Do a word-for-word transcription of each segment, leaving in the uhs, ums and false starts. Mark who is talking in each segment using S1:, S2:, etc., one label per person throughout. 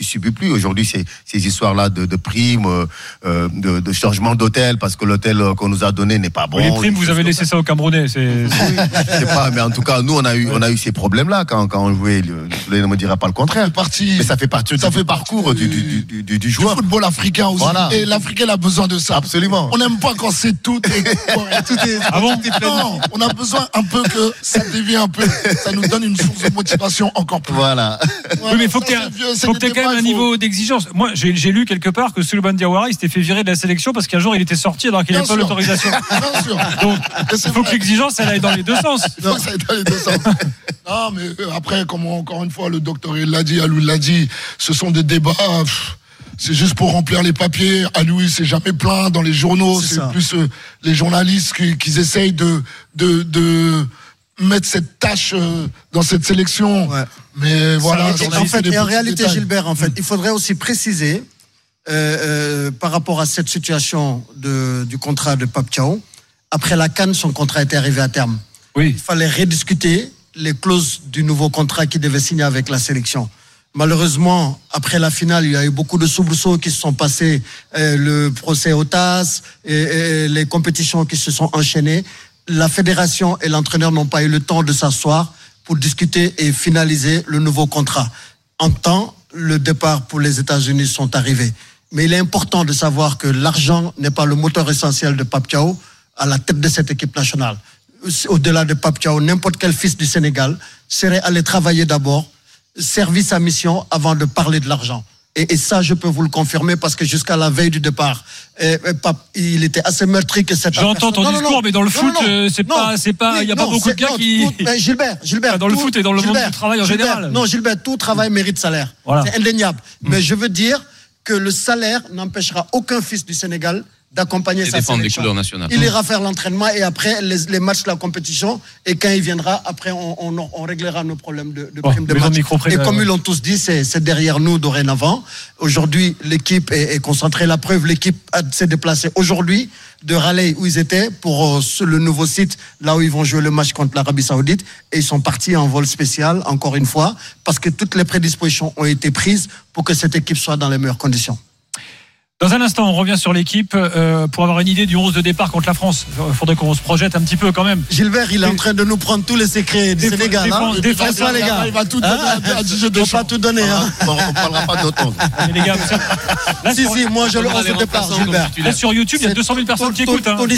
S1: subit plus. Aujourd'hui, c'est ces histoires-là de, de primes, euh, de, de changement d'hôtel parce que l'hôtel qu'on nous a donné n'est pas bon.
S2: Oui, les primes, vous avez laissé ça aux Camerounais. C'est...
S1: Je sais pas, mais en tout cas, nous, on a eu, on a eu ces problèmes-là quand, quand on jouait. Je ne me dirai pas le contraire.
S3: Parti,
S1: mais ça fait partie
S3: ça
S1: du
S3: fait
S1: parcours du, du, du, du, du joueur.
S3: Du football africain aussi. Voilà. Et l'Africain a besoin de ça.
S1: Absolument.
S3: On n'aime pas quand c'est tout. Et, tout est,
S2: ah bon
S3: tout est non, on a besoin un peu que ça dévie un peu. Ça nous donne une source de motivation encore plus.
S1: Voilà.
S2: voilà oui, mais il faut que tu aies quand même un niveau d'exigence. Moi, j'ai, j'ai lu quelque part que Souleymane Diawara, il s'était fait virer de la sélection parce qu'un jour, il était sorti alors qu'il n'avait pas l'autorisation.
S3: Bien sûr.
S2: Donc, il faut vrai. que l'exigence, elle aille dans les deux sens.
S3: Il faut que ça aille dans les deux sens. Non, mais après, comme encore une fois, le docteur il l'a dit, Alou l'a dit, ce sont des débats. Pff, c'est juste pour remplir les papiers. Alou, il s'est jamais plaint dans les journaux. C'est, c'est plus euh, les journalistes qui, qui essayent de, de, de mettre cette tâche euh, dans cette sélection. Ouais. Mais voilà.
S4: En fait, et en réalité, détails. Gilbert, en fait, il faudrait aussi préciser euh, euh, par rapport à cette situation de, du contrat de Pape Thiaw. Après la CAN, son contrat était arrivé à terme.
S2: Oui.
S4: Il fallait rediscuter les clauses du nouveau contrat qu'il devait signer avec la sélection. Malheureusement, après la finale, il y a eu beaucoup de soubresauts qui se sont passés, euh, le procès au T A S et, et les compétitions qui se sont enchaînées. La fédération et l'entraîneur n'ont pas eu le temps de s'asseoir pour discuter et finaliser le nouveau contrat. En temps, le départ pour les États-Unis sont arrivés. Mais il est important de savoir que l'argent n'est pas le moteur essentiel de Pape Thiaw à la tête de cette équipe nationale. Au-delà de Pape Thiaw, n'importe quel fils du Sénégal serait allé travailler d'abord, servir sa mission avant de parler de l'argent. Et, et ça, je peux vous le confirmer parce que jusqu'à la veille du départ, et, et Pape, il était assez meurtri que cette.
S2: J'entends ton non, discours, non, non, mais dans le non, foot, non, non, c'est non, pas, c'est pas, il oui, y a non, pas beaucoup de gars non, qui.
S4: Tout, mais Gilbert, Gilbert.
S2: Dans tout, le foot et dans le Gilbert, monde du travail en
S4: Gilbert,
S2: général.
S4: Non, Gilbert, tout travail mérite salaire. Voilà. C'est indéniable. Mmh. Mais je veux dire que le salaire n'empêchera aucun fils du Sénégal d'accompagner sa sélection. Il ira faire l'entraînement et après les, les matchs de la compétition et quand il viendra, après on, on, on réglera nos problèmes de, de oh, primes de match. Et comme ils l'ont tous dit, c'est, c'est derrière nous dorénavant. Aujourd'hui, l'équipe est, est concentrée. La preuve, l'équipe s'est déplacée aujourd'hui de Raleigh où ils étaient pour euh, le nouveau site, là où ils vont jouer le match contre l'Arabie Saoudite, et ils sont partis en vol spécial, encore une fois, parce que toutes les prédispositions ont été prises pour que cette équipe soit dans les meilleures conditions.
S2: Dans un instant, on revient sur l'équipe euh, pour avoir une idée du onze de départ contre la France. Il faudrait qu'on se projette un petit peu quand même.
S4: Gilbert, il est en train de nous prendre tous les secrets du Sénégal.
S2: Défense, défense, défense,
S3: les gars. Il va tout donner.
S4: Hein il ne faut pas tout donner. Hein.
S1: On ne parlera pas d'autant.
S2: Mais les gars, là,
S4: si, si, moi je le onze de départ, Gilbert.
S2: Là, sur YouTube, il y a deux cent mille personnes qui écoutent. Hein.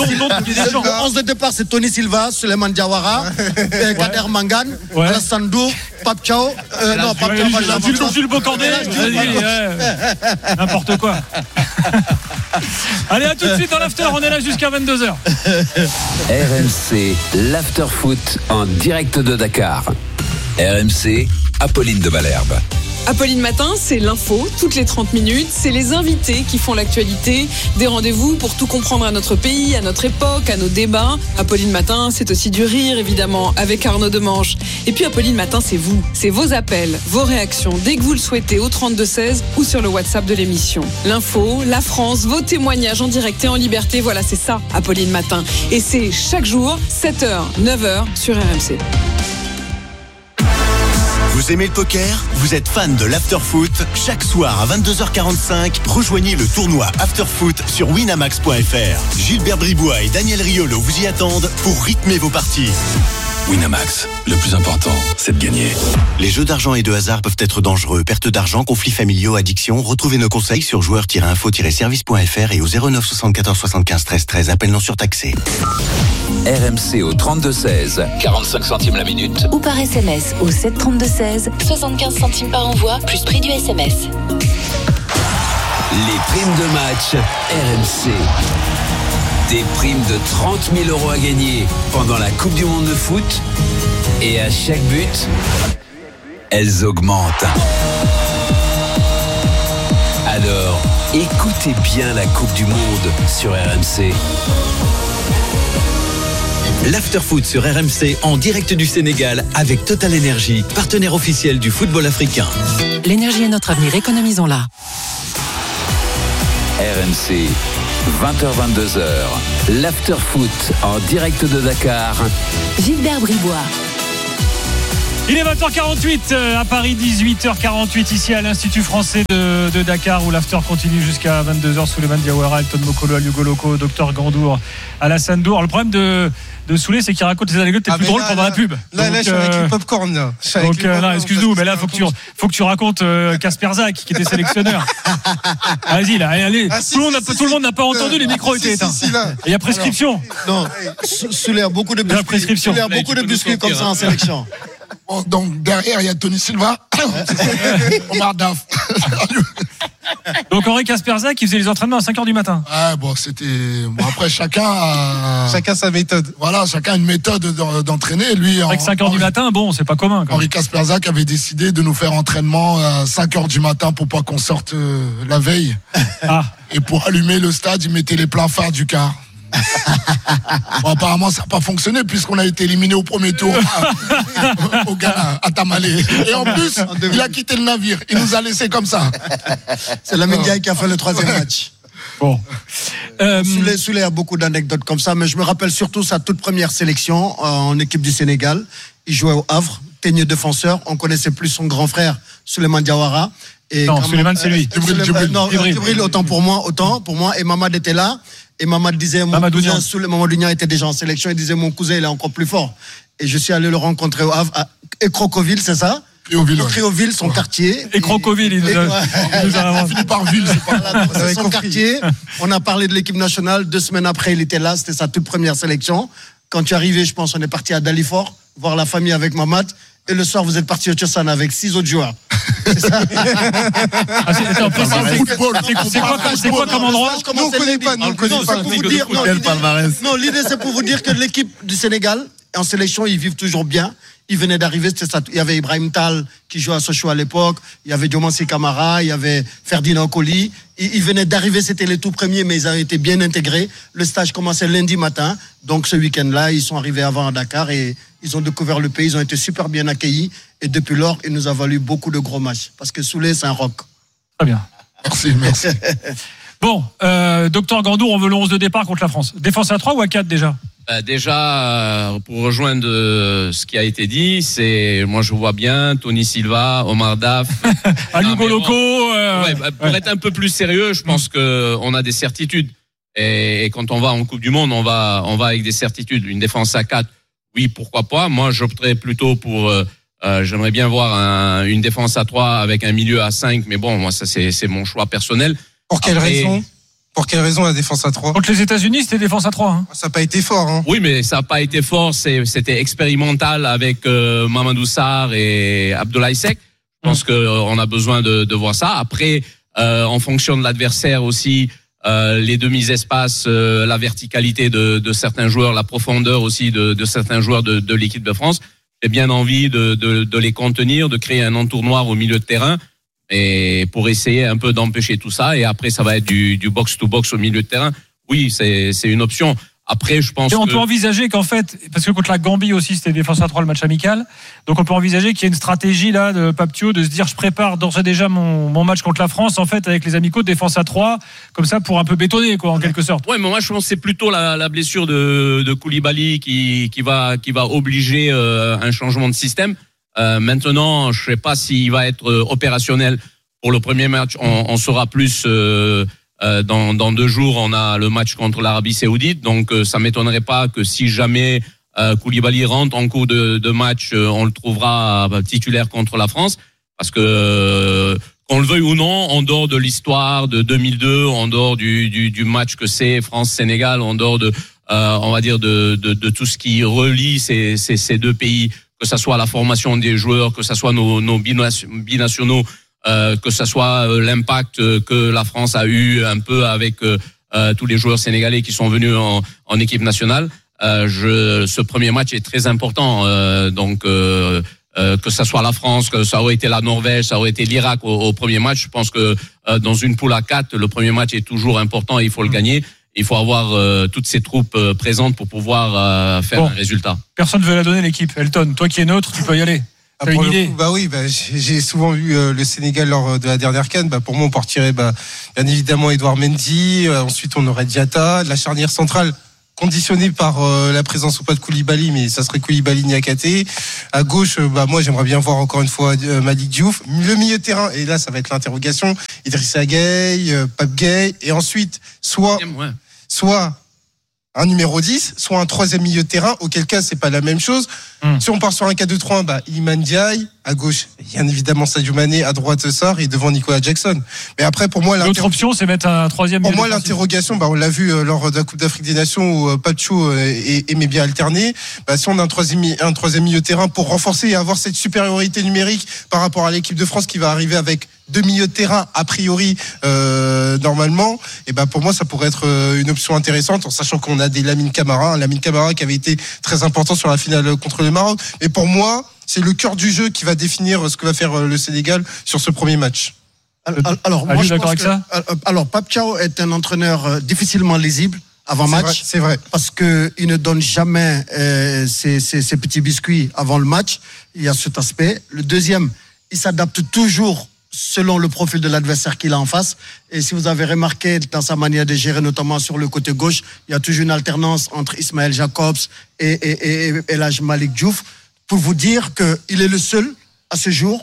S4: Le onze de départ, c'est Tony Silva, Souleymane Diawara, Kader Mangane, Alassane Dour, Pape Thiaw. Non, Pape Thiaw.
S2: Jules Bocandé. N'importe quoi. Allez, à tout de suite dans l'after, on est là jusqu'à vingt-deux heures.
S5: R M C, l'after foot en direct de Dakar. R M C, Apolline de Malherbe.
S6: Apolline Matin, c'est l'info, toutes les trente minutes, c'est les invités qui font l'actualité, des rendez-vous pour tout comprendre à notre pays, à notre époque, à nos débats. Apolline Matin, c'est aussi du rire, évidemment, avec Arnaud Demanche. Et puis Apolline Matin, c'est vous, c'est vos appels, vos réactions, dès que vous le souhaitez, au trente-deux seize ou sur le WhatsApp de l'émission. L'info, la France, vos témoignages en direct et en liberté, voilà, c'est ça, Apolline Matin. Et c'est chaque jour, sept heures, neuf heures, sur R M C.
S7: Vous aimez le poker ? Vous êtes fan de l'afterfoot ? Chaque soir à vingt-deux heures quarante-cinq, rejoignez le tournoi Afterfoot sur winamax point f r. Gilbert Bribois et Daniel Riolo vous y attendent pour rythmer vos parties.
S8: Winamax, le plus important, c'est de gagner.
S7: Les jeux d'argent et de hasard peuvent être dangereux. Perte d'argent, conflits familiaux, addiction. Retrouvez nos conseils sur joueurs tiret info tiret service point f r et au zéro neuf soixante-quatorze soixante-quinze treize treize. Appel non surtaxé.
S5: R M C au trente-deux seize, quarante-cinq centimes la minute.
S9: Ou par S M S au sept trente-deux seize, soixante-quinze centimes par envoi, plus prix du S M S.
S5: Les primes de match R M C. Des primes de trente mille euros à gagner pendant la Coupe du Monde de foot. Et à chaque but, elles augmentent. Alors, écoutez bien la Coupe du Monde sur R M C.
S7: L'Afterfoot sur R M C en direct du Sénégal avec Total Energy, partenaire officiel du football africain.
S9: L'énergie est notre avenir, économisons-la.
S5: R M C, vingt heures vingt-deux heures, l'Afterfoot en direct de Dakar.
S9: Gilbert Bribois.
S2: Il est vingt heures quarante-huit à Paris, dix-huit heures quarante-huit ici à l'Institut français de, de Dakar où l'after continue jusqu'à vingt-deux heures. Souleymane Diawara, Elton Mokolo, Aliou Loko, Docteur Gandour, Alassane Dour. Le problème de, de Souley, c'est qu'il raconte ses anecdotes les ah plus drôles là, pendant
S10: là,
S2: la pub.
S10: Là,
S2: donc,
S10: là, je suis
S2: euh,
S10: avec les popcorn. Là.
S2: Donc, euh, là, excuse-nous, mais là, faut que tu, faut que tu racontes Casper euh, Zak, qui était sélectionneur. Vas-y, là, allez.
S10: Ah,
S2: tout,
S10: si,
S2: le monde
S10: si,
S2: n'a,
S10: si,
S2: tout le monde n'a pas entendu, les micros
S10: si,
S2: étaient
S10: si,
S2: éteints.
S10: si, là.
S2: Et il y a prescription.
S4: Non, Souley a beaucoup de biscuits.
S2: prescription.
S4: Souley a beaucoup de biscuits comme ça en sélection.
S3: Bon, donc derrière, il y a Tony Silva, Omar Daf.
S2: Donc Henri Casper Zak qui faisait les entraînements à cinq heures du matin.
S3: Ouais, bon, c'était. Bon, après, chacun a.
S10: Chacun sa méthode.
S3: Voilà, chacun a une méthode d'entraîner. Lui,
S2: avec cinq heures du matin, bon, c'est pas commun. Quand
S3: Henri Casper Zak avait décidé de nous faire entraînement à cinq heures du matin pour pas qu'on sorte euh, la veille.
S2: Ah.
S3: Et pour allumer le stade, il mettait les pleins phares du car. Bon, apparemment, ça n'a pas fonctionné puisqu'on a été éliminé au premier tour à, au Ghana, à Tamale. Et en plus, il a quitté le navire. Il nous a laissé comme ça.
S4: C'est la Ndiaye qui a fait le troisième match.
S2: Bon.
S4: Euh, Souley, Souley a beaucoup d'anecdotes comme ça, mais je me rappelle surtout sa toute première sélection en équipe du Sénégal. Il jouait au Havre, teigneux défenseur. On connaissait plus son grand frère, Souleymane Diawara. Et
S2: non, Souleymane, c'est lui.
S4: Euh, Souleymane, Djibril, non, Djibril. Djibril, autant pour moi, autant pour moi. Et Mamad était là. Et Mamad disait, mon
S2: Mamadou
S4: cousin, Souley, Mamadou Niang était déjà en sélection. Il disait, mon cousin, il est encore plus fort. Et je suis allé le rencontrer au Havre, à Écrocoville, c'est ça?
S3: Criouville,
S4: Criouville, son ouais. quartier.
S2: Et Crocoville, il nous a, il nous a
S3: fini par ville, c'est pas
S4: voilà, c'est son quartier. On a parlé de l'équipe nationale. Deux semaines après, il était là. C'était sa toute première sélection. Quand tu es arrivé, je pense, on est parti à Dalifort, voir la famille avec Mamad. Et le soir, vous êtes parti au Tchossan avec six autres joueurs. C'est ça.
S2: Ah, c'est, attends, c'est, c'est, c'est, c'est, quoi, c'est quoi comme endroit?
S10: Nous, on ne connaît pas. Nous, on connaît pas.
S4: Non, l'idée, c'est pour vous dire que l'équipe du Sénégal, en sélection, ils vivent toujours bien. Ils venaient d'arriver, c'était ça. Il y avait Ibrahim Tal qui jouait à Sochaux à l'époque. Il y avait Diomansi Kamara, il y avait Ferdinand Coly. Ils, ils venaient d'arriver, c'était les tout premiers, mais ils avaient été bien intégrés. Le stage commençait lundi matin. Donc ce week-end-là, ils sont arrivés avant à Dakar et ils ont découvert le pays. Ils ont été super bien accueillis. Et depuis lors, il nous a valu beaucoup de gros matchs. Parce que Souley, c'est un rock.
S2: Très bien.
S3: Merci, merci.
S2: Bon, euh, Docteur Gandour, on veut le onze de départ contre la France. Défense à trois ou à quatre déjà?
S11: Bah déjà, pour rejoindre ce qui a été dit, c'est moi je vois bien Tony Silva, Omar Daf,
S2: Aliou Loko. Euh,
S11: ouais, bah, pour
S2: ouais.
S11: être un peu plus sérieux, je pense que on a des certitudes. Et, et quand on va en Coupe du Monde, on va on va avec des certitudes. Une défense à quatre, oui, pourquoi pas. Moi, j'opterais plutôt pour. Euh, euh, j'aimerais bien voir un, une défense à trois avec un milieu à cinq, mais bon, moi ça c'est c'est mon choix personnel.
S10: Pour quelle Après, raison? Pour quelle raison la défense à trois?
S2: Contre les États-Unis, c'était défense à trois. Hein.
S10: Ça n'a pas été fort. Hein.
S11: Oui, mais ça n'a pas été fort. C'est, c'était expérimental avec euh, Mamadou Sarr et Abdoulaye Seck. Je pense mmh. qu'on a besoin de, de voir ça. Après, euh, en fonction de l'adversaire aussi, euh, les demi-espaces, euh, la verticalité de, de certains joueurs, la profondeur aussi de, de certains joueurs de, de l'équipe de France. J'ai bien envie de, de, de les contenir, de créer un entonnoir au milieu de terrain. Et pour essayer un peu d'empêcher tout ça, et après ça va être du, du box to box au milieu de terrain. Oui, c'est, c'est une option. Après, je pense.
S2: Et on
S11: que...
S2: peut envisager qu'en fait, parce que contre la Gambie aussi, c'était défense à trois le match amical. Donc on peut envisager qu'il y ait une stratégie là de Pape Thiaw de se dire, je prépare d'ores et déjà mon, mon match contre la France en fait avec les amicaux de défense à trois, comme ça pour un peu bétonner quoi en quelque sorte.
S11: Ouais, mais moi je pense que c'est plutôt la, la blessure de, de Koulibaly qui, qui va, qui va obliger euh, un changement de système. Euh, maintenant, je sais pas s'il va être euh, opérationnel pour le premier match. On, on saura plus euh, euh, dans, dans deux jours. On a le match contre l'Arabie Saoudite, donc euh, ça m'étonnerait pas que si jamais euh, Koulibaly rentre en cours de, de match, euh, on le trouvera euh, titulaire contre la France, parce que euh, qu'on le veuille ou non, en dehors de l'histoire de deux mille deux, en dehors du, du, du match que c'est France-Sénégal, en dehors de, euh, on va dire de, de, de tout ce qui relie ces, ces, ces deux pays, que ça soit la formation des joueurs, que ça soit nos, nos binationaux, euh, que ça soit euh, l'impact que la France a eu un peu avec euh, euh, tous les joueurs sénégalais qui sont venus en, en équipe nationale. Euh, je, ce premier match est très important. Euh, donc, euh, euh, que ça soit la France, que ça aurait été la Norvège, ça aurait été l'Irak au, au premier match. Je pense que euh, dans une poule à quatre, le premier match est toujours important et il faut le gagner. Il faut avoir euh, toutes ces troupes euh, présentes pour pouvoir euh, faire bon. un résultat.
S2: Personne ne veut la donner l'équipe. Elton, toi qui es neutre, tu peux y aller.
S10: Ah, T'as une idée coup, bah oui, bah, j'ai souvent vu euh, le Sénégal lors de la dernière CAN. Bah, pour moi, on partirait bah, bien évidemment Edouard Mendy. Euh, ensuite, on aurait Diatta, la charnière centrale. conditionné par euh, la présence ou pas de Koulibaly, mais ça serait Koulibaly Niakhaté. À gauche, euh, bah moi j'aimerais bien voir encore une fois euh, Malik Diouf. Le milieu de terrain, et là ça va être l'interrogation, Idrissa Gueye, euh, Pape Gueye, et ensuite soit
S11: Ouais.
S10: soit un numéro dix, soit un troisième milieu de terrain, auquel cas c'est pas la même chose. Mm. Si on part sur un quatre deux trois un, bah Iliman Ndiaye, à gauche, bien évidemment Sadio Mané, à droite Sarr et devant Nicolas Jackson. Mais après pour moi
S2: l'autre option c'est mettre un troisième
S10: pour
S2: milieu.
S10: Pour moi l'interrogation, bah on l'a vu euh, lors de la Coupe d'Afrique des Nations où euh, Pacho euh, aimait bien alterner. Bah si on a un troisième un troisième milieu de terrain pour renforcer et avoir cette supériorité numérique par rapport à l'équipe de France qui va arriver avec deux milieux de terrain a priori euh, normalement, et ben pour moi ça pourrait être euh, une option intéressante en sachant qu'on a des Lamine Camara, un Lamine Camara qui avait été très important sur la finale contre le Maroc. Et pour moi c'est le cœur du jeu qui va définir ce que va faire le Sénégal sur ce premier match.
S4: Alors, alors moi je pense que, ça alors Pape Thiaw est un entraîneur difficilement lisible avant
S10: c'est
S4: match.
S10: Vrai, c'est vrai.
S4: Parce que il ne donne jamais euh, ses, ses, ses petits biscuits avant le match. Il y a cet aspect. Le deuxième, il s'adapte toujours selon le profil de l'adversaire qu'il a en face. Et si vous avez remarqué dans sa manière de gérer, notamment sur le côté gauche, il y a toujours une alternance entre Ismaël Jacobs et, et, et, et l'âge Malik Diouf, pour vous dire qu'il est le seul, à ce jour,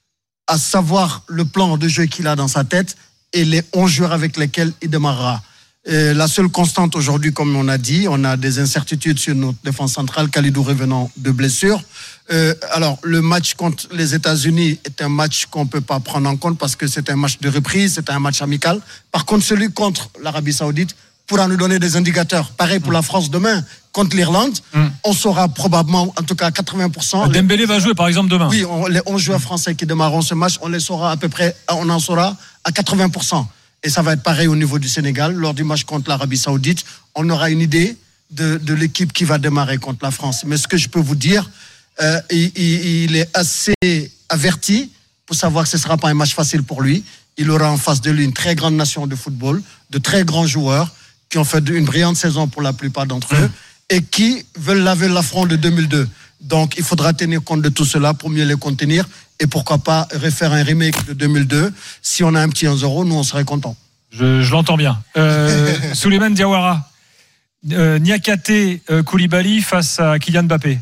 S4: à savoir le plan de jeu qu'il a dans sa tête et les onze joueurs avec lesquels il démarrera. Et la seule constante aujourd'hui, comme on a dit, on a des incertitudes sur notre défense centrale, Kalidou revenant de blessure. Euh, alors, le match contre les États-Unis est un match qu'on ne peut pas prendre en compte parce que c'est un match de reprise, c'est un match amical. Par contre, celui contre l'Arabie Saoudite pourra nous donner des indicateurs. Pareil pour mmh. la France demain contre l'Irlande. Mmh. On saura probablement, en tout cas à quatre-vingts pour cent.
S2: Dembélé
S4: les...
S2: va jouer par exemple demain.
S4: Oui, on, les onze joueurs français qui démarreront ce match, on les saura à peu près, on en saura à quatre-vingts pour cent. Et ça va être pareil au niveau du Sénégal. Lors du match contre l'Arabie Saoudite, on aura une idée de, de l'équipe qui va démarrer contre la France. Mais ce que je peux vous dire, euh, il, il, il est assez averti pour savoir que ce ne sera pas un match facile pour lui. Il aura en face de lui une très grande nation de football, de très grands joueurs qui ont fait une brillante saison pour la plupart d'entre eux et qui veulent laver l'affront de deux mille deux. Donc, il faudra tenir compte de tout cela pour mieux les contenir. Et pourquoi pas refaire un remake de deux mille deux. Si on a un petit un zéro, nous, on serait contents.
S2: Je, je l'entends bien. Euh, Souleymane Diawara, euh, Niakhaté, euh, Koulibaly face à Kylian Mbappé.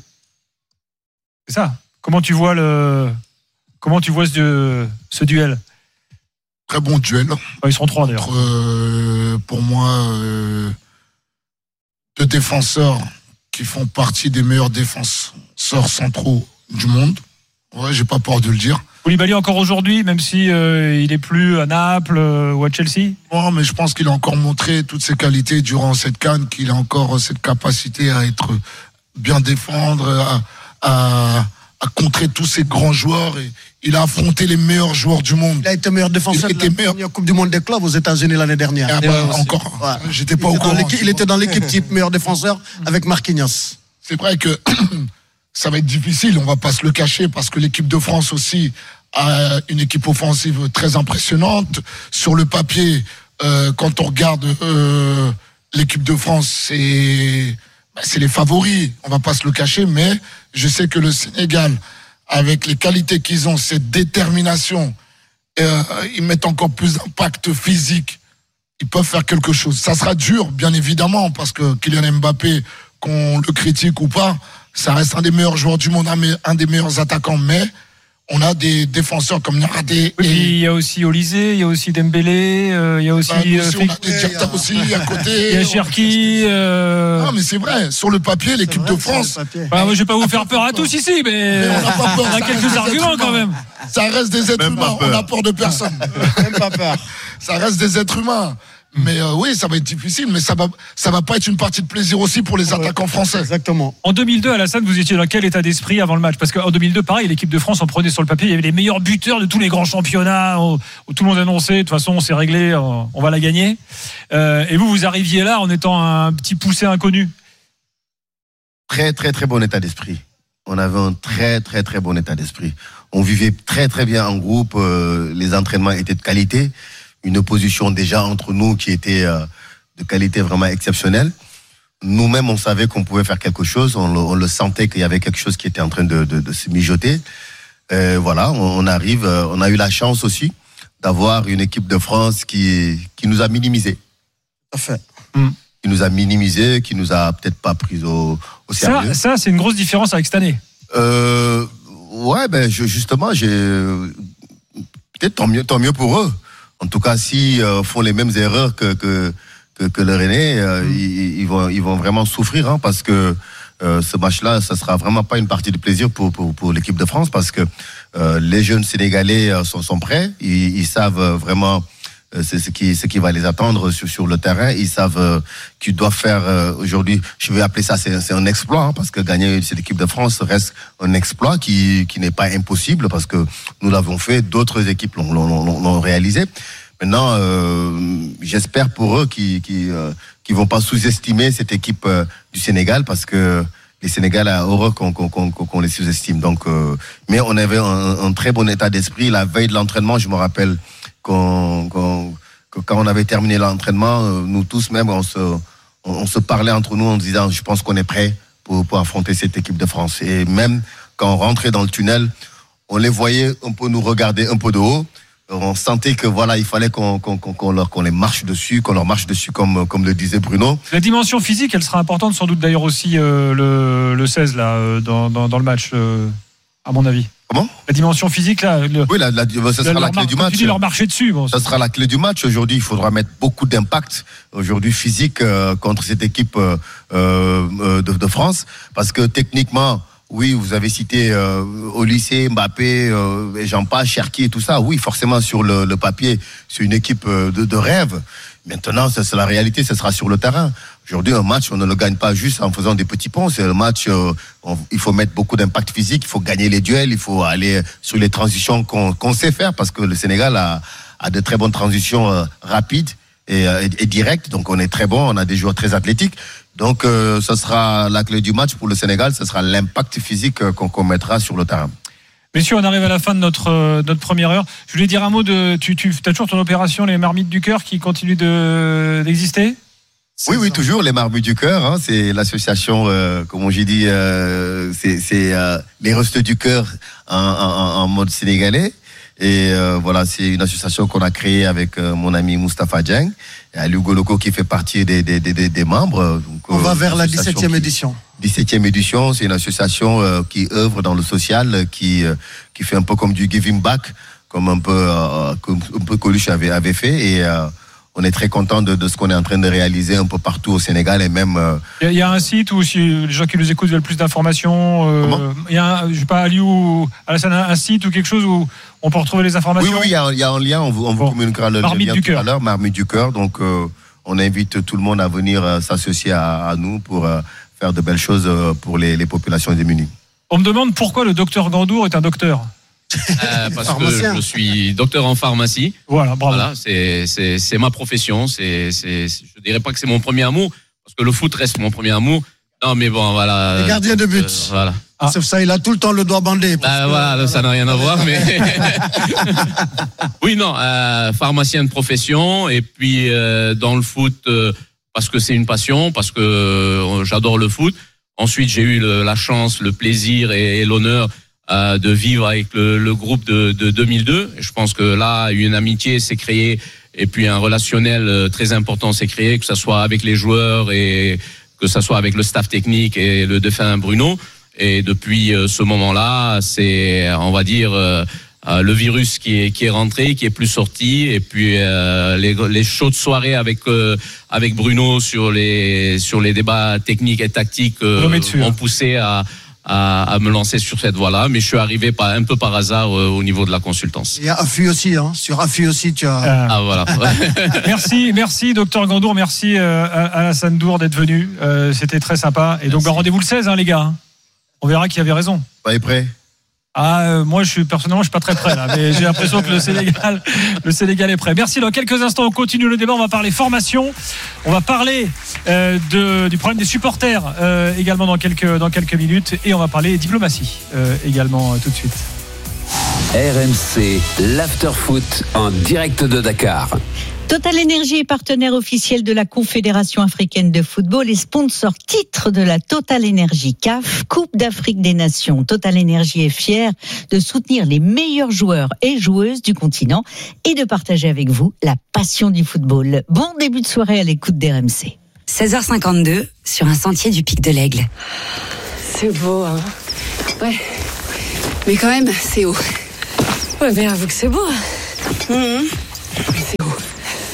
S2: C'est ça. Comment tu vois, le, comment tu vois ce, ce duel ?
S3: Très bon duel.
S2: Ah, ils seront trois, d'ailleurs.
S3: Entre, euh, pour moi, euh, deux défenseurs qui font partie des meilleurs défenseurs centraux du monde. Ouais, j'ai pas peur de le dire.
S2: Koulibaly encore aujourd'hui, même si euh, il est plus à Naples euh, ou à Chelsea.
S3: Non, mais je pense qu'il a encore montré toutes ses qualités durant cette CAN, qu'il a encore cette capacité à être bien défendre, à, à, à contrer tous ces grands joueurs. Et il a affronté les meilleurs joueurs du monde.
S4: Il a été meilleur défenseur de la meilleur... première Coupe du Monde des clubs aux États-Unis l'année dernière.
S3: Ah bah, encore. Ouais. J'étais pas
S4: il
S3: au courant.
S4: Il était dans l'équipe type meilleur défenseur avec Marquinhos.
S3: C'est vrai que ça va être difficile, on va pas se le cacher, parce que l'équipe de France aussi a une équipe offensive très impressionnante. Sur le papier, euh, quand on regarde euh, l'équipe de France, c'est, bah, c'est les favoris, on va pas se le cacher, mais je sais que le Sénégal, avec les qualités qu'ils ont, cette détermination, euh, ils mettent encore plus d'impact physique, ils peuvent faire quelque chose. Ça sera dur, bien évidemment, parce que Kylian Mbappé, qu'on le critique ou pas, ça reste un des meilleurs joueurs du monde, un des meilleurs attaquants, mais on a des défenseurs comme Niakhaté.
S2: Oui, et... il y a aussi Olysée, il y a aussi Dembélé, euh, il y a aussi...
S3: Bah, aussi
S2: euh,
S3: on a des Diatta aussi à côté.
S2: Il y a Cherki. Euh...
S3: Non, mais c'est vrai, sur le papier, l'équipe
S4: vrai,
S3: de France...
S2: Bah, moi, je vais pas vous faire peur à tous ici, mais, mais on, a pas peur, on a quelques arguments quand même.
S3: Ça reste des êtres
S1: même
S3: humains, on n'a peur de personne.
S4: Même pas peur.
S3: Ça reste des êtres humains. Mais euh, oui, ça va être difficile, mais ça va, ça va pas être une partie de plaisir aussi pour les attaquants français.
S4: Exactement.
S2: En deux mille deux, Alassane, vous étiez dans quel état d'esprit avant le match ? Parce qu'en deux mille deux, pareil, l'équipe de France en prenait sur le papier. Il y avait les meilleurs buteurs de tous les grands championnats où, où tout le monde annonçait, de toute façon, on s'est réglé, on, on va la gagner. Euh, et vous, vous arriviez là en étant un petit poussé inconnu.
S1: Très, très, très bon état d'esprit. On avait un très, très, très bon état d'esprit. On vivait très, très bien en groupe. Euh, les entraînements étaient de qualité. Une opposition déjà entre nous qui était euh, de qualité vraiment exceptionnelle. Nous-mêmes, on savait qu'on pouvait faire quelque chose. On le, on le sentait qu'il y avait quelque chose qui était en train de, de, de se mijoter. Euh, voilà, on, on arrive. Euh, on a eu la chance aussi d'avoir une équipe de France qui, qui nous a minimisés.
S4: Parfait.
S2: Mmh.
S1: qui nous a minimisé, qui nous a peut-être pas pris au, au sérieux.
S2: Ça, ça, c'est une grosse différence avec cette année.
S1: Euh, ouais, ben je, justement, j'ai peut-être tant mieux, tant mieux pour eux. En tout cas, s'ils euh, font les mêmes erreurs que que que, que le Rennais, euh, mmh. ils, ils vont ils vont vraiment souffrir, hein, parce que euh, ce match-là, ça sera vraiment pas une partie de plaisir pour pour, pour l'équipe de France, parce que euh, les jeunes Sénégalais sont, sont prêts, ils, ils savent vraiment. C'est ce qui, ce qui va les attendre sur, sur le terrain. Ils savent euh, qu'ils doivent faire euh, aujourd'hui. Je vais appeler ça, c'est, c'est un exploit, hein, parce que gagner cette équipe de France reste un exploit qui, qui n'est pas impossible, parce que nous l'avons fait, d'autres équipes l'ont, l'ont, l'ont, l'ont réalisé. Maintenant, euh, j'espère pour eux qu'ils, qu'ils, euh, qu'ils vont pas sous-estimer cette équipe euh, du Sénégal, parce que les Sénégalais a horreur qu'on, qu'on, qu'on, qu'on les sous-estime. Donc, euh, mais on avait un, un très bon état d'esprit la veille de l'entraînement. Je me rappelle. Qu'on, qu'on, que quand on avait terminé l'entraînement, nous tous même, on se, on, on se parlait entre nous en disant, je pense qu'on est prêt pour, pour affronter cette équipe de France. Et même quand on rentrait dans le tunnel, on les voyait un peu nous regarder un peu de haut. On sentait que voilà, il fallait qu'on, qu'on, qu'on, leur, qu'on les marche dessus, qu'on leur marche dessus, comme, comme le disait Bruno.
S2: La dimension physique, elle sera importante sans doute d'ailleurs aussi euh, le, le seize là, euh, dans, dans, dans le match, euh, à mon avis.
S1: Comment ?
S2: La dimension physique là. Le,
S1: oui, la, la, ça sera la clé du match.
S2: Tu dis leur marcher dessus. Bon,
S1: ça sera la clé du match. Aujourd'hui, il faudra mettre beaucoup d'impact aujourd'hui physique euh, contre cette équipe euh, euh, de, de France, parce que techniquement, oui, vous avez cité euh, au lycée Mbappé, euh, et j'en passe, Cherki et tout ça. Oui, forcément sur le, le papier, c'est une équipe de, de rêve. Maintenant, ça, c'est la réalité, ce sera sur le terrain. Aujourd'hui, un match, on ne le gagne pas juste en faisant des petits ponts. C'est un match, euh, on, il faut mettre beaucoup d'impact physique, il faut gagner les duels, il faut aller sur les transitions qu'on, qu'on sait faire, parce que le Sénégal a, a de très bonnes transitions euh, rapides et, et, et directes. Donc, on est très bon, on a des joueurs très athlétiques. Donc, euh, ce sera la clé du match pour le Sénégal, ce sera l'impact physique euh, qu'on, qu'on mettra sur le terrain.
S2: Messieurs, on arrive à la fin de notre, euh, notre première heure. Je voulais dire un mot de. Tu, tu as toujours ton opération, les Marmites du Cœur, qui continue de, d'exister ?
S1: Oui, oui, toujours les Marmites du Cœur. Hein, c'est l'association, euh, comme j'ai dit, euh, c'est, c'est euh, les Restes du Cœur en, en, en mode sénégalais. Et euh, voilà, c'est une association qu'on a créée avec euh, mon ami Moustapha Dieng et Ali Goloko qui fait partie des, des, des, des membres. Donc,
S4: on
S1: euh,
S4: va vers la dix-septième
S1: qui,
S4: édition.
S1: dix-septième édition, c'est une association euh, qui œuvre dans le social, qui euh, qui fait un peu comme du giving back, comme un peu euh, comme un peu Coluche avait avait fait. Et euh, on est très content de, de ce qu'on est en train de réaliser un peu partout au Sénégal et même. Euh...
S2: Il y a un site où si les gens qui nous écoutent veulent plus d'informations, euh, il y a, un, je sais pas, Ali ou Alassane, un site ou quelque chose où on peut retrouver les informations.
S1: Oui, oui, il y a, il y a un lien. On vous, on vous bon. communiquera le
S2: Marmite
S1: lien
S2: du
S1: tout
S2: cœur.
S1: à l'heure. Marmite du Cœur. Donc, euh, on invite tout le monde à venir euh, s'associer à, à nous pour euh, faire de belles choses euh, pour les, les populations démunies.
S2: On me demande pourquoi le docteur Gandour est un docteur.
S11: Euh, parce Pharmacien. que je suis docteur en pharmacie.
S2: Voilà, bravo.
S11: Voilà, c'est, c'est, c'est ma profession. C'est, c'est, je dirais pas que c'est mon premier amour, parce que le foot reste mon premier amour. Non, mais bon, voilà.
S4: Le gardien de but.
S11: Euh, voilà.
S4: Ah. Sauf ça, il a tout le temps le doigt bandé.
S11: Bah, voilà, ça n'a rien à voir, mais. Oui, non, euh, pharmacien de profession, et puis euh, dans le foot, euh, parce que c'est une passion, parce que euh, j'adore le foot. Ensuite, j'ai eu le, la chance, le plaisir et, et l'honneur Euh, de vivre avec le, le groupe de, de deux mille deux. Et je pense que là, une amitié s'est créée et puis un relationnel très important s'est créé, que ce soit avec les joueurs et que ce soit avec le staff technique et le défunt Bruno. Et depuis euh, ce moment-là, c'est, on va dire, euh, euh, le virus qui est, qui est rentré, qui est plus sorti. Et puis euh, les, les chaudes soirées avec euh, avec Bruno sur les sur les débats techniques et tactiques euh, m'ont poussé à À, à me lancer sur cette voie-là, mais je suis arrivé par, un peu par hasard euh, au niveau de la consultance.
S4: Et Afi aussi, hein. Sur Afi aussi, tu as.
S2: Euh...
S11: Ah voilà.
S2: merci, merci, docteur Gandour, merci euh, Alassane Dour d'être venu. Euh, c'était très sympa. Et donc, bah, rendez-vous le seize, hein, les gars. On verra qui avait raison.
S1: Pas prêt.
S2: Ah, euh, moi, je suis personnellement, je suis pas très prêt là, mais j'ai l'impression que le Sénégal, le Sénégal est prêt. Merci. Dans quelques instants, on continue le débat. On va parler formation. On va parler euh, de, du problème des supporters euh, également dans quelques dans quelques minutes, et on va parler diplomatie euh, également euh, tout de suite.
S5: R M C, l'after-foot en direct de Dakar.
S12: Total Energy est partenaire officiel de la Confédération africaine de football et sponsor titre de la Total Energy C A F, Coupe d'Afrique des Nations. Total Energy est fier de soutenir les meilleurs joueurs et joueuses du continent et de partager avec vous la passion du football. Bon début de soirée à l'écoute d'R M C.
S13: seize heures cinquante-deux, sur un sentier du Pic de l'Aigle.
S6: C'est beau, hein. Ouais. Mais quand même, c'est haut. Ouais, mais avoue que c'est beau. Mmh. C'est haut.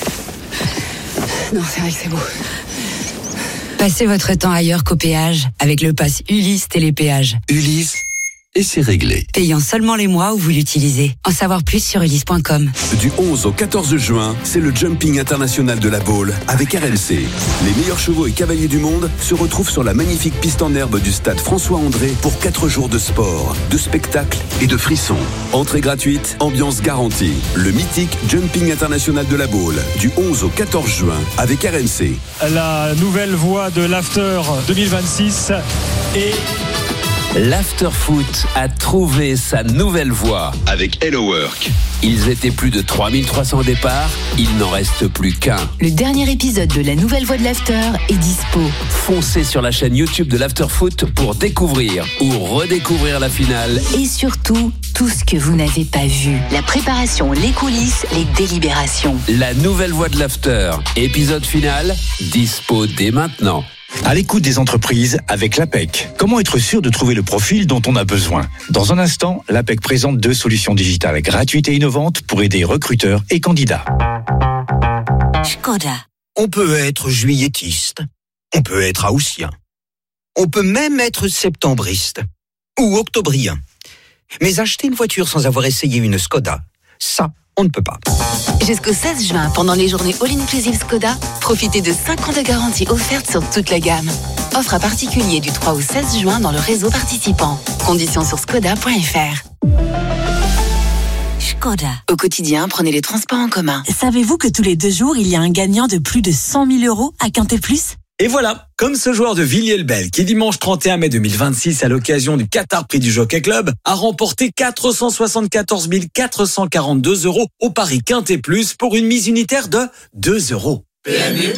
S6: Non, c'est vrai que c'est beau.
S13: Passez votre temps ailleurs qu'au péage avec le pass Ulysse Télépéage.
S14: Ulysse, et c'est réglé.
S13: Payant seulement les mois où vous l'utilisez. En savoir plus sur ulysse point com.
S14: Du onze au quatorze juin, c'est le Jumping International de la Baule avec R M C. Les meilleurs chevaux et cavaliers du monde se retrouvent sur la magnifique piste en herbe du stade François-André pour quatre jours de sport, de spectacles et de frissons. Entrée gratuite, ambiance garantie. Le mythique Jumping International de la Baule, du onze au quatorze juin avec R M C.
S2: La nouvelle voix de l'After deux mille vingt-six et...
S5: L'Afterfoot a trouvé sa nouvelle voie avec Hello Work. Ils étaient plus de trois mille trois cents au départ, il n'en reste plus qu'un.
S9: Le dernier épisode de la nouvelle voix de l'After est dispo.
S5: Foncez sur la chaîne YouTube de l'Afterfoot pour découvrir ou redécouvrir la finale.
S9: Et surtout, tout ce que vous n'avez pas vu. La préparation, les coulisses, les délibérations.
S5: La nouvelle voix de l'After, épisode final, dispo dès maintenant.
S15: À l'écoute des entreprises avec l'A P E C. Comment être sûr de trouver le profil dont on a besoin ? Dans un instant, l'A P E C présente deux solutions digitales gratuites et innovantes pour aider recruteurs et candidats.
S9: Skoda.
S16: On peut être juilletiste, on peut être haussien, on peut même être septembriste ou octobrien. Mais acheter une voiture sans avoir essayé une Skoda, ça, on ne peut pas.
S9: Jusqu'au seize juin, pendant les journées All Inclusive Skoda, profitez de cinq ans de garantie offerte sur toute la gamme. Offre à particulier du trois au seize juin dans le réseau participant. Conditions sur skoda point f r. Skoda. Au quotidien, prenez les transports en commun.
S17: Savez-vous que tous les deux jours, il y a un gagnant de plus de cent mille euros à Quintet Plus ?
S18: Et voilà, comme ce joueur de Villiers-le-Bel qui dimanche trente et un mai deux mille vingt-six à l'occasion du Qatar Prix du Jockey Club a remporté quatre cent soixante-quatorze mille quatre cent quarante-deux euros au pari Quintet Plus pour une mise unitaire de deux euros.
S17: P M U.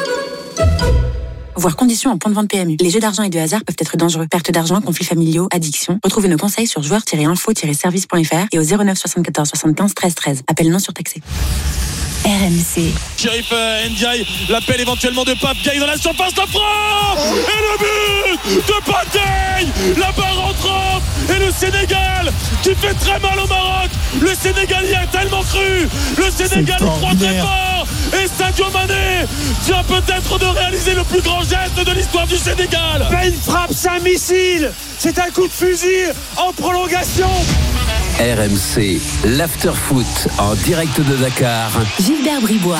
S17: Voir conditions en point de vente P M U. Les jeux d'argent et de hasard peuvent être dangereux. Perte d'argent, conflits familiaux, addiction. Retrouvez nos conseils sur joueurs tiret info tiret service point f r et au zéro neuf soixante-quatorze soixante-quinze treize treize. Appel non surtaxé. R M C.
S19: Chérif Ndiaye, l'appel éventuellement de Pape Gueye dans la surface de frappe et le but de Pape Gueye. La barre rentrante et le Sénégal qui fait très mal au Maroc. Le Sénégal y a tellement cru. Le Sénégal y croit très fort. Et Sadio Mané vient peut-être de réaliser le plus grand geste de l'histoire du Sénégal.
S20: Pas une frappe, c'est un missile. C'est un coup de fusil en prolongation.
S5: R M C, l'Afterfoot en direct de Dakar.
S9: Gilbert Bribois.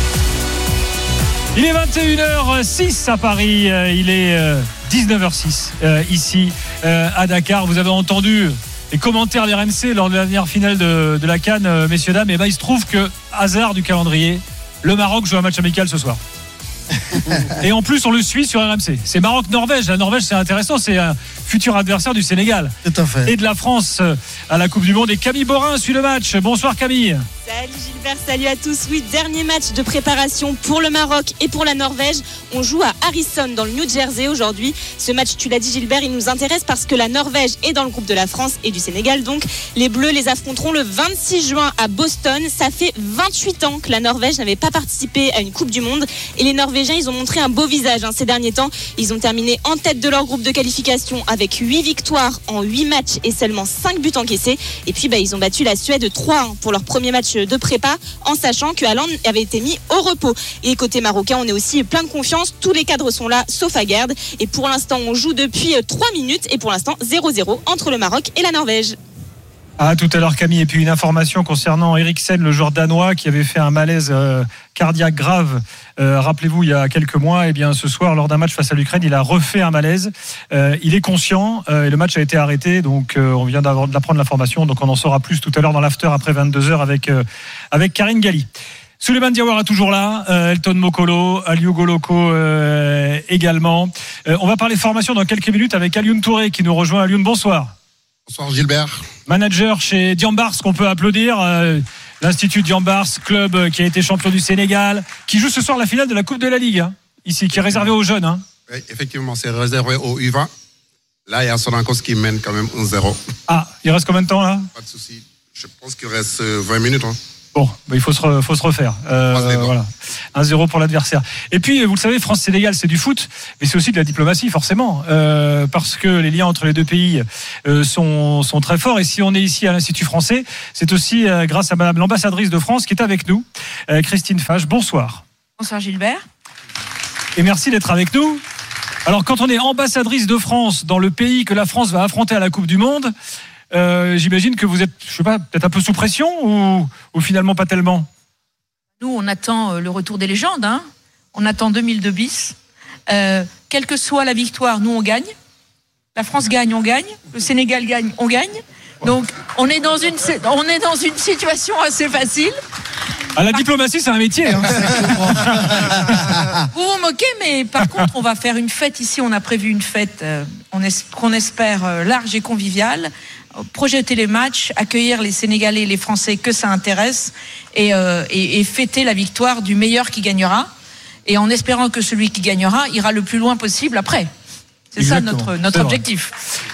S2: Il est vingt et une heures six à Paris, il est dix-neuf heures six ici à Dakar. Vous avez entendu les commentaires d'R M C lors de la dernière finale de, de la CAN, messieurs, dames. Et ben, il se trouve que, hasard du calendrier, le Maroc joue un match amical ce soir. Et en plus on le suit sur R M C. C'est Maroc-Norvège. La Norvège, c'est intéressant, c'est un futur adversaire du Sénégal.
S4: Tout à fait.
S2: Et de la France à la Coupe du Monde. Et Camille Borin suit le match. Bonsoir Camille.
S21: Salut Gilbert, salut à tous. Oui, dernier match de préparation pour le Maroc et pour la Norvège. On joue à Harrison dans le New Jersey aujourd'hui. Ce match, tu l'as dit Gilbert, il nous intéresse parce que la Norvège est dans le groupe de la France et du Sénégal. Donc les Bleus les affronteront le vingt-six juin à Boston. Ça fait vingt-huit ans que la Norvège n'avait pas participé à une Coupe du Monde. Et les Norvégiens, ils ont montré un beau visage hein, ces derniers temps. Ils ont terminé en tête de leur groupe de qualification avec huit victoires en huit matchs et seulement cinq buts encaissés. Et puis bah, ils ont battu la Suède trois un pour leur premier match de prépa, en sachant que Haaland avait été mis au repos. Et côté marocain, on est aussi plein de confiance. Tous les cadres sont là, sauf Aguerd. Et pour l'instant, on joue depuis trois minutes. Et pour l'instant, zéro zéro entre le Maroc et la Norvège.
S2: Ah, tout à l'heure Camille. Et puis une information concernant Eriksen, le joueur danois qui avait fait un malaise euh, cardiaque grave, euh, rappelez-vous, il y a quelques mois. Et bien ce soir, lors d'un match face à l'Ukraine, il a refait un malaise. Euh, il est conscient euh, et le match a été arrêté. Donc euh, on vient d'apprendre l'information. Donc on en saura plus tout à l'heure dans l'after après vingt-deux heures avec, euh, avec Karine Galli. Souleymane Diawara toujours là, euh, Elton Mokolo, Aliou Goloko euh, également. Euh, on va parler formation dans quelques minutes avec Alioune Touré qui nous rejoint. Alioune, bonsoir.
S3: Bonsoir Gilbert.
S2: Manager chez Diambars, qu'on peut applaudir, euh, l'Institut Diambars, club euh, qui a été champion du Sénégal, qui joue ce soir la finale de la Coupe de la Ligue, hein, ici, qui est réservé aux jeunes. Hein.
S22: Oui, effectivement, c'est réservé aux U vingt. Là, il y a Sonancos qui mène quand même un zéro.
S2: Ah, il reste combien de temps là ?
S22: Pas de souci. Je pense qu'il reste vingt minutes. Hein.
S2: Bon, bah, il faut se, re, faut se refaire. Euh, voilà. un zéro pour l'adversaire. Et puis, vous le savez, France-Sénégal, c'est du foot, mais c'est aussi de la diplomatie, forcément, euh, parce que les liens entre les deux pays euh, sont, sont très forts. Et si on est ici à l'Institut français, c'est aussi euh, grâce à Madame l'ambassadrice de France qui est avec nous, euh, Christine Fage. Bonsoir.
S7: Bonsoir Gilbert.
S2: Et merci d'être avec nous. Alors, quand on est ambassadrice de France dans le pays que la France va affronter à la Coupe du Monde, Euh, j'imagine que vous êtes, je sais pas, peut-être un peu sous pression ou, ou finalement pas tellement.
S7: Nous, on attend le retour des légendes. Hein. On attend deux mille deux bis. Euh, quelle que soit la victoire, nous, on gagne. La France gagne, on gagne. Le Sénégal gagne, on gagne. Donc, on est dans une, on est dans une situation assez facile.
S2: Ah, la diplomatie, c'est un métier. Hein.
S7: Vous vous moquez, mais par contre, on va faire une fête ici. On a prévu une fête euh, on es, qu'on espère euh, large et conviviale. Projeter les matchs, accueillir les Sénégalais et les Français que ça intéresse et, euh, et, et fêter la victoire du meilleur qui gagnera. Et en espérant que celui qui gagnera ira le plus loin possible après. C'est Exactement. ça notre, notre objectif.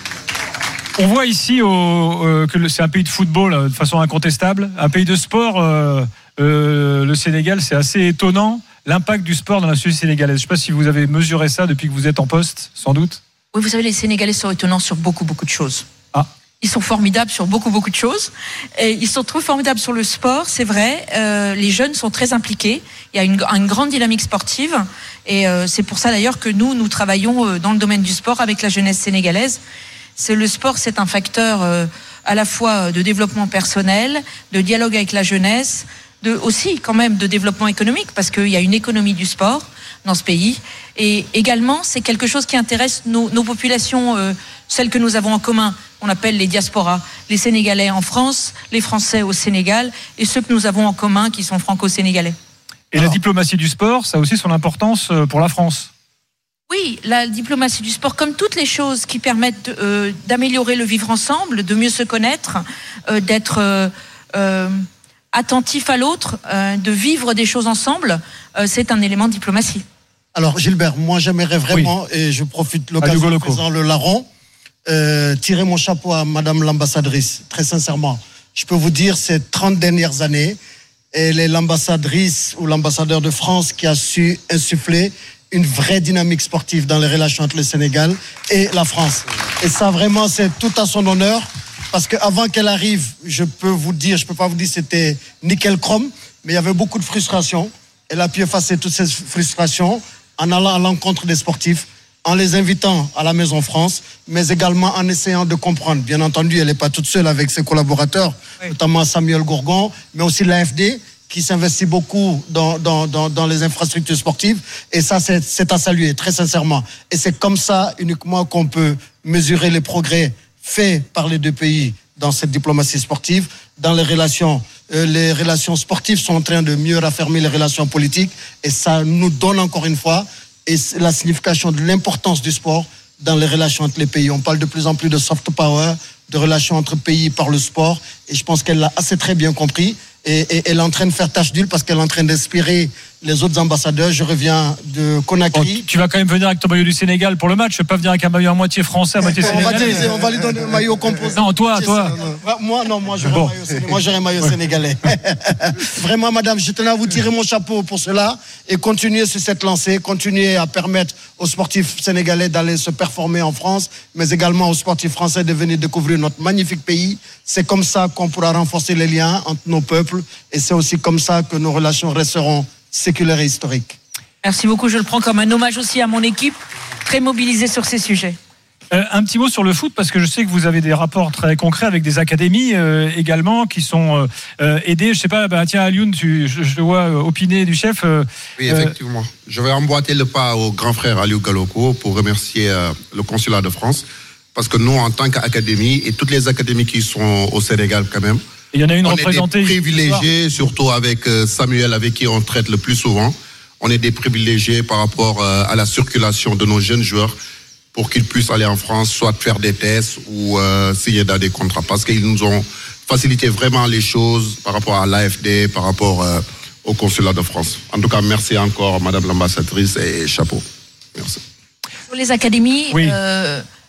S2: On voit ici au, euh, que c'est un pays de football euh, de façon incontestable, un pays de sport. Euh, euh, le Sénégal, c'est assez étonnant l'impact du sport dans la société sénégalaise. Je ne sais pas si vous avez mesuré ça depuis que vous êtes en poste, sans doute.
S7: Oui, vous savez, les Sénégalais sont étonnants sur beaucoup, beaucoup de choses.
S2: Ah.
S7: Ils sont formidables sur beaucoup, beaucoup de choses. Et ils sont trop formidables sur le sport, c'est vrai. Euh, les jeunes sont très impliqués. Il y a une, une grande dynamique sportive. Et euh, c'est pour ça d'ailleurs que nous, nous travaillons dans le domaine du sport avec la jeunesse sénégalaise. C'est, le sport, c'est un facteur euh, à la fois de développement personnel, de dialogue avec la jeunesse, de, aussi quand même de développement économique, parce qu'il y a une économie du sport dans ce pays. Et également, c'est quelque chose qui intéresse nos, nos populations, euh, celles que nous avons en commun, on appelle les diasporas, les Sénégalais en France, les Français au Sénégal, et ceux que nous avons en commun qui sont franco-sénégalais.
S2: Et Alors, la diplomatie du sport, ça a aussi son importance pour la France.
S7: Oui, la diplomatie du sport, comme toutes les choses qui permettent de, euh, d'améliorer le vivre ensemble, de mieux se connaître, euh, d'être euh, euh, attentif à l'autre, euh, de vivre des choses ensemble, euh, c'est un élément de diplomatie.
S4: Alors Gilbert, moi j'aimerais vraiment, oui. et je profite de l'occasion de présenter le larron, euh, tirer mon chapeau à Madame l'ambassadrice, très sincèrement. Je peux vous dire, ces trente dernières années, elle est l'ambassadrice ou l'ambassadeur de France qui a su insuffler une vraie dynamique sportive dans les relations entre le Sénégal et la France. Et ça, vraiment, c'est tout à son honneur, parce qu'avant qu'elle arrive, je peux vous dire, je peux pas vous dire c'était nickel chrome, mais il y avait beaucoup de frustration. Elle a pu effacer toutes ces frustrations en allant à l'encontre des sportifs, en les invitant à la Maison France, mais également en essayant de comprendre. Bien entendu, elle n'est pas toute seule avec ses collaborateurs, oui. notamment Samuel Gourgon, mais aussi l'A F D, qui s'investit beaucoup dans, dans, dans, dans les infrastructures sportives. Et ça, c'est, c'est à saluer, très sincèrement. Et c'est comme ça, uniquement, qu'on peut mesurer les progrès faits par les deux pays dans cette diplomatie sportive, dans les relations. Euh, les relations sportives sont en train de mieux raffermir les relations politiques. Et ça nous donne encore une fois et la signification de l'importance du sport dans les relations entre les pays. On parle de plus en plus de soft power, de relations entre pays par le sport. Et je pense qu'elle l'a assez très bien compris. Et, et elle est en train de faire tache d'huile parce qu'elle est en train d'inspirer les autres ambassadeurs. Je reviens de Conakry.
S2: Bon, tu vas quand même venir avec ton maillot du Sénégal pour le match. Tu ne peux pas venir avec un maillot à moitié français, à moitié sénégalais.
S4: On va, on va lui donner un maillot composé.
S2: Non, toi, toi.
S4: Non, moi, non, moi, j'aurais bon. un maillot, moi, j'aurais un maillot ouais. sénégalais. Vraiment, madame, je tenais à vous tirer mon chapeau pour cela et continuer sur cette lancée, continuer à permettre aux sportifs sénégalais d'aller se performer en France, mais également aux sportifs français de venir découvrir notre magnifique pays. C'est comme ça qu'on pourra renforcer les liens entre nos peuples et c'est aussi comme ça que nos relations resteront séculaires et historiques.
S7: Merci beaucoup, je le prends comme un hommage aussi à mon équipe, très mobilisée sur ces sujets.
S2: Euh, un petit mot sur le foot, parce que je sais que vous avez des rapports très concrets avec des académies euh, également qui sont euh, aidées. Je sais pas, bah, tiens, Alioune, tu, je, je te vois euh, opiner du chef. Euh,
S22: oui, effectivement. Euh... Je vais emboîter le pas au grand frère Aliou Galoko pour remercier euh, le consulat de France, parce que nous, en tant qu'académie, et toutes les académies qui sont au Sénégal quand même,
S2: il y en a une
S22: on
S2: représentée.
S22: est des privilégiés, surtout avec euh, Samuel, avec qui on traite le plus souvent. On est des privilégiés par rapport euh, à la circulation de nos jeunes joueurs pour qu'ils puissent aller en France, soit faire des tests ou euh, signer dans des contrats. Parce qu'ils nous ont facilité vraiment les choses par rapport à l'A F D, par rapport euh, au consulat de France. En tout cas, merci encore, Madame l'ambassadrice, et chapeau. Merci.
S7: Sur les académies,
S2: oui.
S7: euh,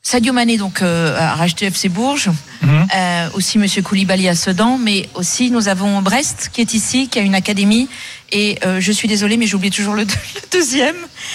S7: Sadio Mané donc euh, a racheté F C Bourges, mmh. euh, aussi Monsieur Koulibaly à Sedan, mais aussi nous avons Brest qui est ici, qui a une académie. Et euh, je suis désolée, mais j'oublie toujours le, deux, le deuxième.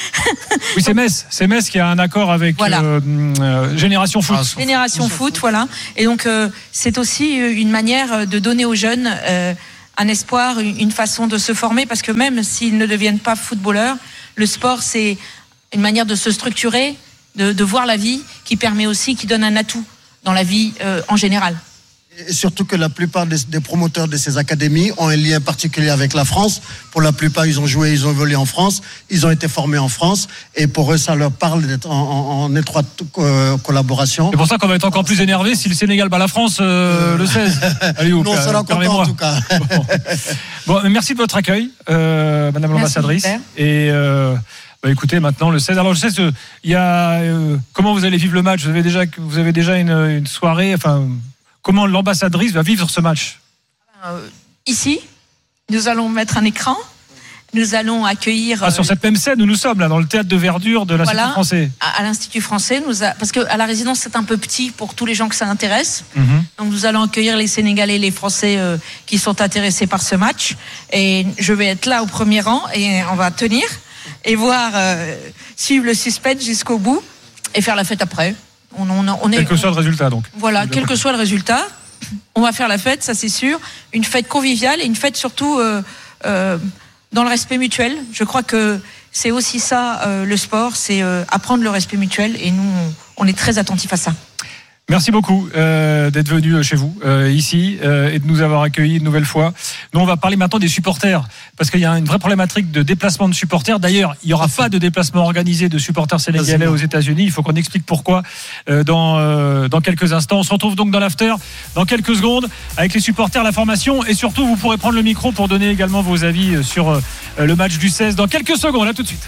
S2: Oui, c'est Metz, c'est Metz qui a un accord avec voilà. euh, euh, Génération Foot.
S7: Ah, Génération Foot, voilà. Et donc euh, c'est aussi une manière de donner aux jeunes euh, un espoir, une façon de se former, parce que même s'ils ne deviennent pas footballeurs, le sport c'est une manière de se structurer. De, de voir la vie, qui permet aussi, qui donne un atout dans la vie euh, en général.
S4: Et surtout que la plupart des, des promoteurs de ces académies ont un lien particulier avec la France. Pour la plupart, ils ont joué, ils ont évolué en France, ils ont été formés en France, et pour eux, ça leur parle d'être en, en, en étroite euh, collaboration.
S2: C'est pour ça qu'on va être encore plus énervé si le Sénégal bat la France euh, le seize. Allez,
S4: nous, on sera contents en tout cas.
S2: Bon. Bon, merci de votre accueil, euh, Madame l'ambassadrice. Et euh, bah écoutez, maintenant le seize. Alors je sais, il y a euh, comment vous allez vivre le match. Vous avez déjà, vous avez déjà une, une soirée. Enfin, comment l'ambassadrice va vivre ce match?
S7: euh, Ici, nous allons mettre un écran. Nous allons accueillir.
S2: Ah, sur cette même scène où nous sommes là, dans le théâtre de verdure de l'Institut
S7: voilà,
S2: français.
S7: À, à l'Institut français, nous a, parce que à la résidence c'est un peu petit pour tous les gens que ça intéresse.
S2: Mm-hmm.
S7: Donc nous allons accueillir les Sénégalais, et les Français euh, qui sont intéressés par ce match. Et je vais être là au premier rang et on va tenir. Et voir, euh, suivre le suspense jusqu'au bout et faire la fête après. On, on, on est,
S2: quel que soit le résultat, donc.
S7: Voilà, quel que soit le résultat, on va faire la fête, ça c'est sûr. Une fête conviviale et une fête surtout euh, euh, dans le respect mutuel. Je crois que c'est aussi ça, euh, le sport, c'est euh, apprendre le respect mutuel et nous, on, on est très attentifs à ça.
S2: Merci beaucoup euh, d'être venu chez vous, euh, ici, euh, et de nous avoir accueillis une nouvelle fois. Nous, on va parler maintenant des supporters, parce qu'il y a une vraie problématique de déplacement de supporters. D'ailleurs, il n'y aura pas de déplacement organisé de supporters sénégalais aux États-Unis. Il faut qu'on explique pourquoi euh, dans, euh, dans quelques instants. On se retrouve donc dans l'after dans quelques secondes avec les supporters, la formation, et surtout, vous pourrez prendre le micro pour donner également vos avis sur euh, le match du seize dans quelques secondes. À tout de suite.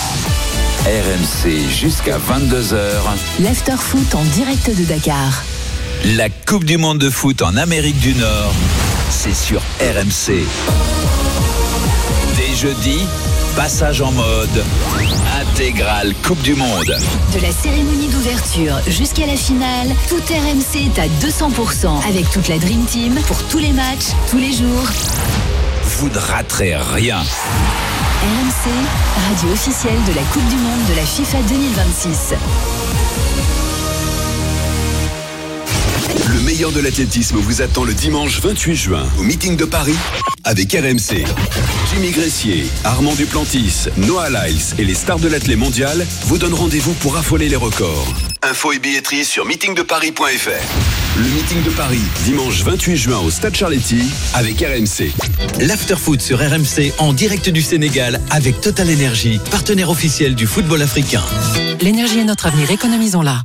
S5: R M C jusqu'à vingt-deux heures.
S8: L'after foot en direct de Dakar.
S5: La Coupe du Monde de foot en Amérique du Nord, c'est sur R M C. Dès jeudi, passage en mode intégrale Coupe du Monde.
S8: De la cérémonie d'ouverture jusqu'à la finale, tout R M C est à deux cents pour cent avec toute la Dream Team pour tous les matchs, tous les jours.
S5: Vous ne raterez rien.
S8: R M C, radio officielle de la Coupe du Monde de la FIFA deux mille vingt-six.
S14: Le meilleur de l'athlétisme vous attend le dimanche vingt-huit juin au meeting de Paris avec R M C. Jimmy Gressier, Armand Duplantis, Noah Lyles et les stars de l'athlé mondial vous donnent rendez-vous pour affoler les records. Infos et billetterie sur meeting de paris point f r. Le meeting de Paris, dimanche vingt-huit juin au Stade Charletti avec R M C.
S10: L'afterfoot sur R M C en direct du Sénégal avec Total Energy, partenaire officiel du football africain.
S23: L'énergie est notre avenir, économisons-la.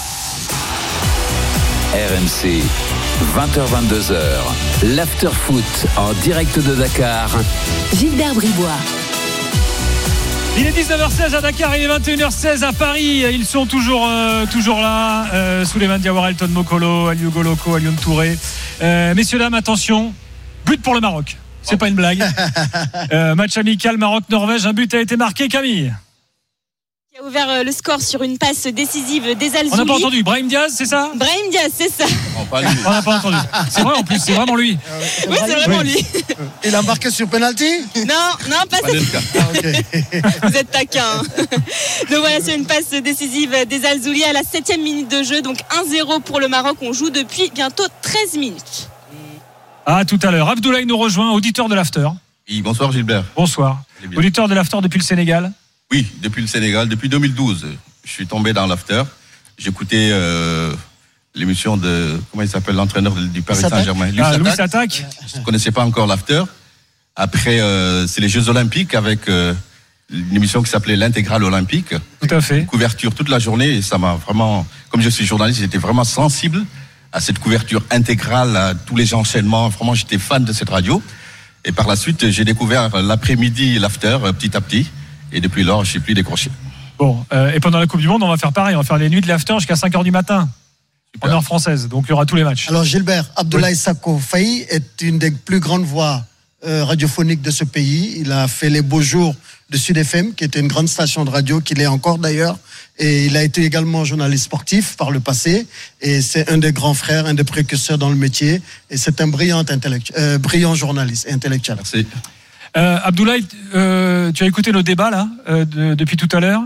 S5: R M C, vingt heures vingt-deux heures, l'afterfoot en direct de Dakar.
S8: Gilbert Bribois.
S2: Il est dix-neuf heures seize à Dakar, il est vingt et une heures seize à Paris. Ils sont toujours, euh, toujours là. Euh, Souleymane Diawara, Elton Mokolo, Aliou Goloko, Alioune Touré. Euh, messieurs, dames, attention. But pour le Maroc. C'est pas une blague. Euh, match amical Maroc-Norvège. Un but a été marqué, Camille.
S21: Qui a ouvert le score sur une passe décisive des Al-Zouli.
S2: On n'a pas entendu. Brahim Diaz, c'est ça?
S21: Brahim Diaz, c'est ça.
S2: Oh, pas lui. On n'a pas entendu. C'est vrai en plus, c'est vraiment lui.
S21: Oui, c'est vraiment
S2: oui.
S21: lui.
S4: Il a marqué sur penalty?
S21: Non, non, pas ça.
S4: Ah, okay.
S21: Vous êtes taquin. Donc voilà, c'est une passe décisive des Al-Zouli à la septième minute de jeu. Donc un zéro pour le Maroc. On joue depuis bientôt treize minutes.
S2: Ah, tout à l'heure. Abdoulaye nous rejoint, auditeur de l'after.
S24: Oui, bonsoir Gilbert.
S2: Bonsoir. Auditeur de l'after depuis le Sénégal.
S24: Oui, depuis le Sénégal, depuis deux mille douze. Je suis tombé dans l'after. J'écoutais euh, l'émission de, comment il s'appelle, l'entraîneur du Paris Saint-Germain.
S2: Ah, Louis Attaque.
S24: Je ne connaissais pas encore l'after. Après, euh, c'est les Jeux Olympiques avec euh, une émission qui s'appelait l'Intégrale Olympique.
S2: Tout à fait.
S24: Une couverture toute la journée et ça m'a vraiment, comme je suis journaliste, j'étais vraiment sensible à cette couverture intégrale, à tous les enchaînements. Vraiment, j'étais fan de cette radio. Et par la suite, j'ai découvert l'après-midi l'after, petit à petit. Et depuis lors, je ne suis plus décroché.
S2: Bon, euh, et pendant la Coupe du Monde, on va faire pareil. On va faire les nuits de l'after jusqu'à cinq heures du matin. Super. En heure française. Donc, il y aura tous les matchs.
S4: Alors, Gilbert, Abdoulaye oui. Sakho Faye est une des plus grandes voix euh, radiophonique de ce pays. Il a fait les beaux jours de Sud F M, qui était une grande station de radio, qu'il est encore d'ailleurs. Et il a été également journaliste sportif par le passé. Et c'est un des grands frères, un des précurseurs dans le métier. Et c'est un brillant, intellect- euh, brillant journaliste et intellectuel.
S24: Merci.
S2: Euh, Abdoulaye, euh, tu as écouté nos débats là euh, de, depuis tout à l'heure.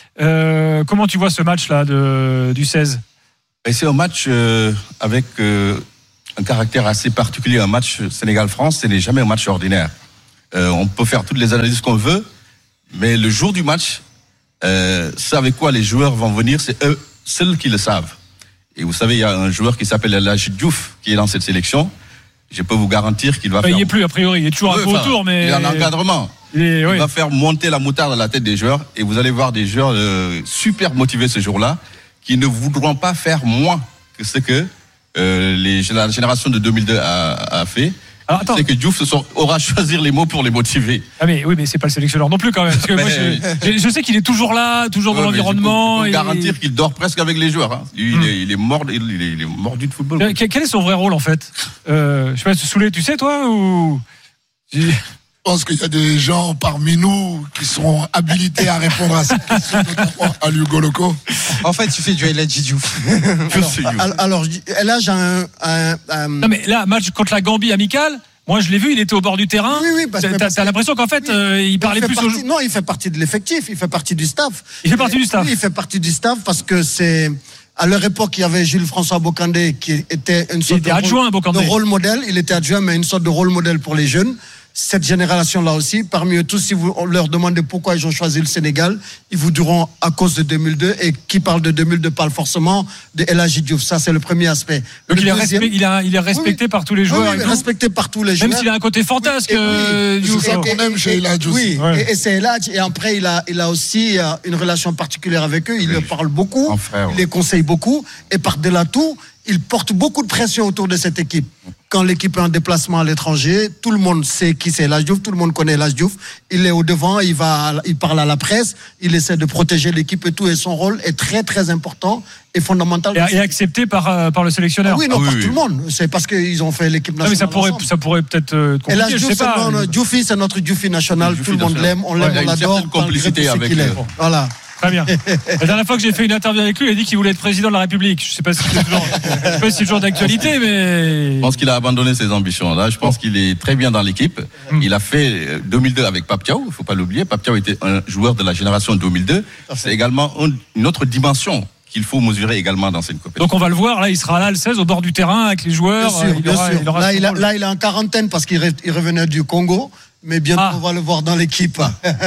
S2: Euh, comment tu vois ce match là de, du seize?
S24: Et c'est un match euh, avec euh, un caractère assez particulier. Un match Sénégal-France, ce n'est jamais un match ordinaire. Euh, on peut faire toutes les analyses qu'on veut, mais le jour du match, euh, c'est avec quoi les joueurs vont venir, c'est eux seuls qui le savent. Et vous savez, il y a un joueur qui s'appelle El Hadji Diouf qui est dans cette sélection. Je peux vous garantir qu'il va
S2: enfin,
S24: faire...
S2: Il n'y est plus, a priori. Il est toujours
S24: oui,
S2: un peu
S24: enfin,
S2: autour, mais...
S24: Il est en encadrement.
S2: Il, est,
S24: il
S2: oui.
S24: va faire monter la moutarde à la tête des joueurs et vous allez voir des joueurs euh, super motivés ce jour-là qui ne voudront pas faire moins que ce que euh, les, la génération de deux mille deux a, a fait. Alors, c'est que Diouf sont, aura choisi les mots pour les motiver.
S2: Ah mais oui, mais c'est pas le sélectionneur non plus quand même. Parce que
S24: mais,
S2: moi, je, je, je sais qu'il est toujours là, toujours ouais, dans l'environnement.
S24: Je peux, je peux
S2: et...
S24: garantir qu'il dort presque avec les joueurs. Hein. Il, hum. est, il est mort, il est, il est mordu de football.
S2: Quel, quel est son vrai rôle en fait? euh, Je sais pas, Soulé, tu sais toi ou?
S3: Je pense qu'il y a des gens parmi nous qui sont habilités à répondre à cette question, notamment à Hugo Loco.
S1: En fait, tu fais du El Hadji Diouf.
S4: alors, alors, là, j'ai un, un, un...
S2: Non, mais là, match contre la Gambie amicale, moi je l'ai vu, il était au bord du terrain.
S4: Oui, oui, parce
S2: t'as,
S4: parce
S2: t'as l'impression qu'en fait, oui, euh, il parlait
S4: il
S2: plus
S4: partie,
S2: au...
S4: Non, il fait partie de l'effectif, il fait partie du staff.
S2: Il fait partie du staff.
S4: Oui, il fait partie du staff parce que c'est. À leur époque, il y avait Jules-François Bocandé qui était une sorte
S2: il était
S4: de,
S2: adjoint,
S4: rôle, de rôle modèle. Il était adjoint, mais une sorte de rôle modèle pour les jeunes. Cette génération-là aussi, parmi eux tous, si vous leur demandez pourquoi ils ont choisi le Sénégal, ils vous diront à cause de deux mille deux. Et qui parle de deux mille deux parle forcément de El Hadji Diouf. Ça, c'est le premier aspect.
S2: Donc
S4: le
S2: il,
S4: deuxième,
S2: est respect, il, a, il est respecté oui, par tous les joueurs.
S4: Oui, oui, respecté par tous les joueurs.
S2: Même s'il a un côté fantasque.
S4: Oui,
S2: euh,
S4: oui,
S2: Diouf.
S3: C'est ça qu'on aime chez El Hadji aussi.
S4: Oui, ouais. et, et c'est El Hadji. Et après, il a, il a aussi euh, une relation particulière avec eux. Il oui. leur parle beaucoup. Frère, il ouais. les conseille beaucoup. Et par-delà tout, il porte beaucoup de pression autour de cette équipe. Quand l'équipe est en déplacement à l'étranger, tout le monde sait qui c'est El Hadji Diouf, tout le monde connaît El Hadji Diouf. Il est au devant, il va, il parle à la presse, il essaie de protéger l'équipe et tout. Et son rôle est très très important et fondamental.
S2: Et, et accepté par euh, par le sélectionneur.
S4: Ah oui, non,
S24: ah,
S4: par
S24: oui,
S4: tout
S24: oui.
S4: le monde. C'est parce qu'ils ont fait l'équipe nationale.
S2: Non, mais ça pourrait, ensemble. ça pourrait peut-être euh, compliqué.
S4: El Hadji
S2: je
S4: Diouf,
S2: sais pas.
S4: c'est, Diouf, c'est notre Diouf national. Tout le monde l'aime, on l'aime,
S24: ouais,
S4: on l'adore.
S24: Il y a une complicité avec.
S4: Euh... Voilà.
S2: Très bien. La dernière fois que j'ai fait une interview avec lui, il a dit qu'il voulait être président de la République. Je ne sais pas si c'est toujours, je sais pas si c'est toujours d'actualité, mais.
S24: Je pense qu'il a abandonné ses ambitions. Là, je pense qu'il est très bien dans l'équipe. Hum. Il a fait deux mille deux avec Pape Thiaw. Il ne faut pas l'oublier. Pape Thiaw était un joueur de la génération deux mille deux. C'est également une autre dimension qu'il faut mesurer également dans cette compétition.
S2: Donc on va le voir, là il sera là le seize au bord du terrain avec les joueurs.
S4: Bien sûr,
S2: il
S4: bien
S2: aura,
S4: sûr.
S2: Il aura
S4: là, il a, là il est en quarantaine parce qu'il re, il revenait du Congo. Mais bientôt, ah. on va le voir dans l'équipe.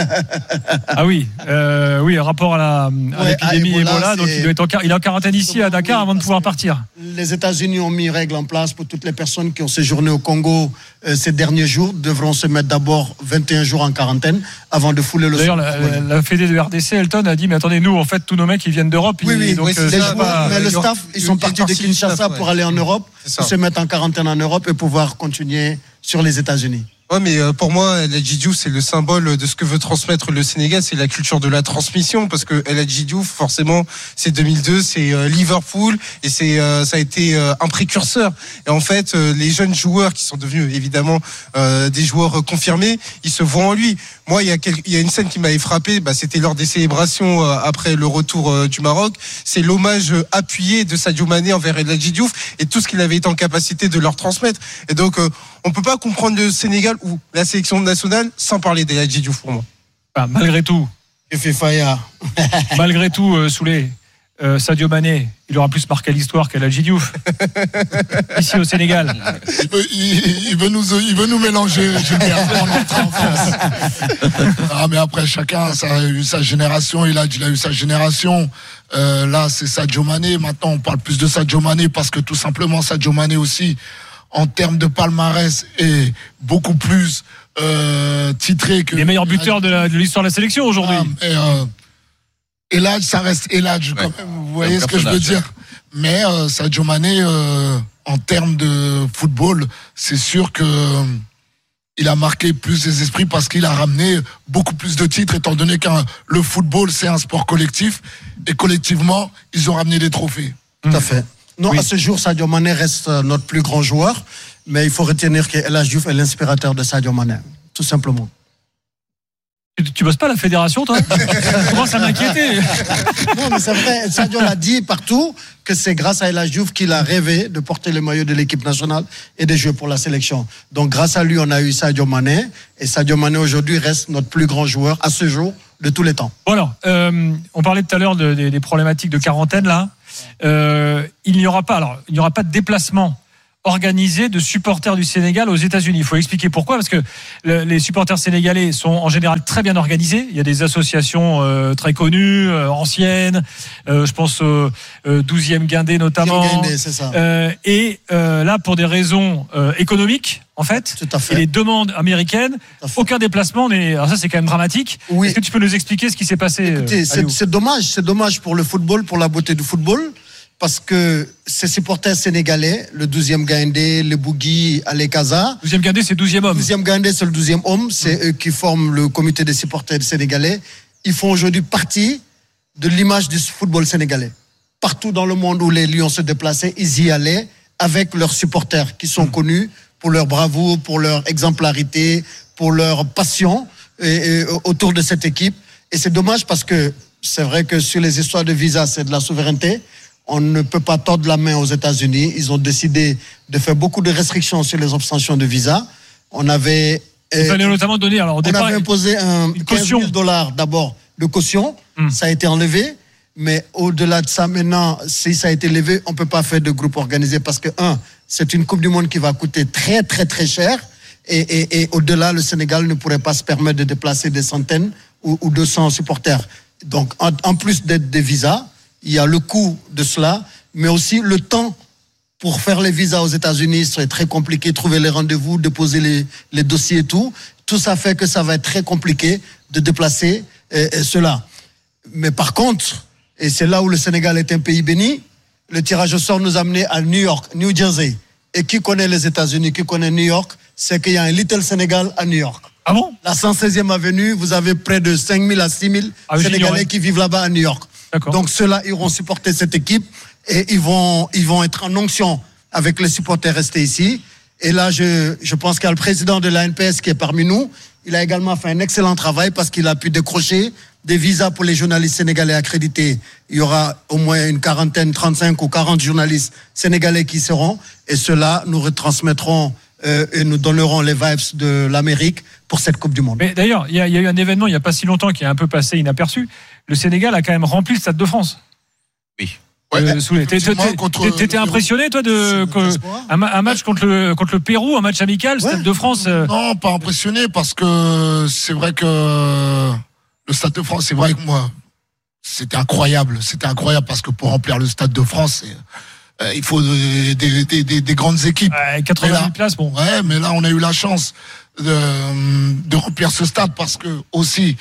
S2: Ah oui, euh, oui, rapport à, la, à ouais, l'épidémie à Ebola, Ebola donc il, doit être en, il est en quarantaine ici à Dakar avant de pouvoir partir.
S4: Les États-Unis ont mis règle en place pour toutes les personnes qui ont séjourné au Congo euh, ces derniers jours, devront se mettre d'abord vingt et un jours en quarantaine avant de fouler le
S2: D'ailleurs, la, la, la Fédé de R D C, Elton, a dit, mais attendez, nous, en fait, tous nos mecs, ils viennent d'Europe.
S4: Oui, oui,
S2: donc,
S4: oui
S2: euh,
S4: les
S2: ça,
S4: joueurs,
S2: pas,
S4: mais le staff, ils sont partis de Kinshasa staff, ouais. pour aller en Europe, ils se mettent en quarantaine en Europe et pouvoir continuer sur les États-Unis.
S1: Ouais, mais euh, pour moi, El Hadji Diouf, c'est le symbole de ce que veut transmettre le Sénégal, c'est la culture de la transmission, parce que El Hadji Diouf, forcément, c'est deux mille deux, c'est euh, Liverpool, et c'est euh, ça a été euh, un précurseur. Et en fait, euh, les jeunes joueurs qui sont devenus évidemment euh, des joueurs confirmés, ils se voient en lui. Moi, il y a quel... il y a une scène qui m'avait frappé, bah, c'était lors des célébrations euh, après le retour euh, du Maroc. C'est l'hommage appuyé de Sadio Mané envers El Hadji Diouf et tout ce qu'il avait été en capacité de leur transmettre. Et donc, euh, on peut pas comprendre le Sénégal ou la sélection nationale sans parler d'El Hadji Diouf pour moi.
S2: Ah, malgré tout.
S4: Il fait Faya.
S2: Malgré tout, euh, Soulé, euh, Sadio Mané, il aura plus marqué l'histoire qu'El Hadji Diouf. Ici au Sénégal.
S3: Il veut, il, il veut, nous, il veut nous mélanger, Gilbert, en entrant en France. Ah, mais après, chacun ça a eu sa génération. Il a, il a eu sa génération. Euh, là, c'est Sadio Mané. Maintenant, on parle plus de Sadio Mané parce que tout simplement, Sadio Mané aussi, en termes de palmarès, est beaucoup plus euh, titré que...
S2: Les meilleurs buteurs de, la, de l'histoire de la sélection aujourd'hui.
S3: Ah, mais, euh, El Hadji, ça reste El Hadji quand ouais. même. Vous voyez ce que je veux dire. Mais euh, Sadio Mané, euh, en termes de football, c'est sûr que euh, il a marqué plus les esprits parce qu'il a ramené beaucoup plus de titres, étant donné que le football, c'est un sport collectif. Et collectivement, ils ont ramené des trophées.
S4: Tout à fait. Non, oui. À ce jour, Sadio Mané reste notre plus grand joueur. Mais il faut retenir que El Hadji Diouf est l'inspirateur de Sadio Mané, tout simplement.
S2: Tu, tu bosses pas à la fédération, toi? Tu commences à m'inquiéter.
S4: Non, mais c'est vrai, Sadio l'a dit partout que c'est grâce à El Hadji Diouf qu'il a rêvé de porter le maillot de l'équipe nationale et de jouer pour la sélection. Donc grâce à lui, on a eu Sadio Mané, et Sadio Mané aujourd'hui reste notre plus grand joueur à ce jour de tous les temps.
S2: Bon alors, euh, on parlait tout à l'heure de, de, des problématiques de quarantaine là. Euh, il n'y aura pas, alors il n'y aura pas de déplacement organisé de supporters du Sénégal aux États-Unis. Il faut expliquer pourquoi, parce que le, les supporters sénégalais sont en général très bien organisés. Il y a des associations euh, très connues, euh, anciennes. Euh, je pense au euh, douzième Guindé notamment.
S4: Guindé, c'est ça.
S2: Euh, et euh, là, pour des raisons euh, économiques, en fait,
S4: Tout à fait.
S2: et les demandes américaines, aucun déplacement n'est. Alors ça, c'est quand même dramatique.
S4: Oui.
S2: Est-ce que tu peux nous expliquer ce qui s'est passé?
S4: Écoutez,
S2: euh,
S4: c'est, c'est dommage, c'est dommage pour le football, pour la beauté du football, parce que ces supporters sénégalais, le douzième Gaindé, le Bougui, Alekaza.
S2: douzième Gaindé, c'est douzième homme.
S4: douzième Gaindé, c'est le douzième homme. C'est mmh. eux qui forment le comité des supporters sénégalais. Ils font aujourd'hui partie de l'image du football sénégalais. Partout dans le monde où les Lions se déplaçaient, ils y allaient avec leurs supporters qui sont mmh. connus pour leur bravoure, pour leur exemplarité, pour leur passion et, et, autour de cette équipe. Et c'est dommage parce que c'est vrai que sur les histoires de visa, c'est de la souveraineté. On ne peut pas tordre la main aux États-Unis. Ils ont décidé de faire beaucoup de restrictions sur les obtentions de visa. On avait,
S2: euh, il fallait notamment donner. Alors, au
S4: on
S2: départ,
S4: avait imposé un quinze mille dollars d'abord de caution. Hum. Ça a été enlevé. Mais au-delà de ça, maintenant, si ça a été levé, on ne peut pas faire de groupe organisé parce que, un, c'est une Coupe du Monde qui va coûter très, très, très cher. Et, et, et au-delà, le Sénégal ne pourrait pas se permettre de déplacer des centaines ou, ou deux cents supporters. Donc, en, en plus d'être des visas, il y a le coût de cela, mais aussi le temps pour faire les visas aux États-Unis. C'est très compliqué, trouver les rendez-vous, déposer les, les dossiers et tout. Tout ça fait que ça va être très compliqué de déplacer euh, cela. Mais par contre, et c'est là où le Sénégal est un pays béni, le tirage au sort nous a amené à New York, New Jersey. Et qui connaît les États-Unis, qui connaît New York, c'est qu'il y a un Little Sénégal à New York.
S2: Ah bon?
S4: La cent seizième avenue, vous avez près de cinq mille à six mille ah, Sénégalais qui vivent là-bas à New York. D'accord. Donc ceux-là iront supporter cette équipe et ils vont, ils vont être en onction avec les supporters restés ici. Et là, je, je pense qu'il y a le président de l'A N P S qui est parmi nous. Il a également fait un excellent travail parce qu'il a pu décrocher des visas pour les journalistes sénégalais accrédités. Il y aura au moins une quarantaine, trente-cinq ou quarante journalistes sénégalais qui seront. Et ceux-là, nous retransmettrons euh, et nous donnerons les vibes de l'Amérique pour cette Coupe du Monde.
S2: Mais d'ailleurs, il y, y a eu un événement il n'y a pas si longtemps qui est un peu passé inaperçu. Le Sénégal a quand même rempli le Stade de France.
S24: Oui.
S2: Ouais, euh, T'étais impressionné, toi, de que, un, un match contre le, contre le Pérou, un match amical, ouais. Stade de France euh...
S3: Non, pas impressionné, parce que c'est vrai que le Stade de France, c'est vrai que moi, c'était incroyable. C'était incroyable parce que pour remplir le Stade de France, euh, il faut des, des, des, des grandes équipes.
S2: Ouais, quatre-vingt mille places, bon.
S3: Ouais, mais là, on a eu la chance de, de remplir ce stade parce que aussi,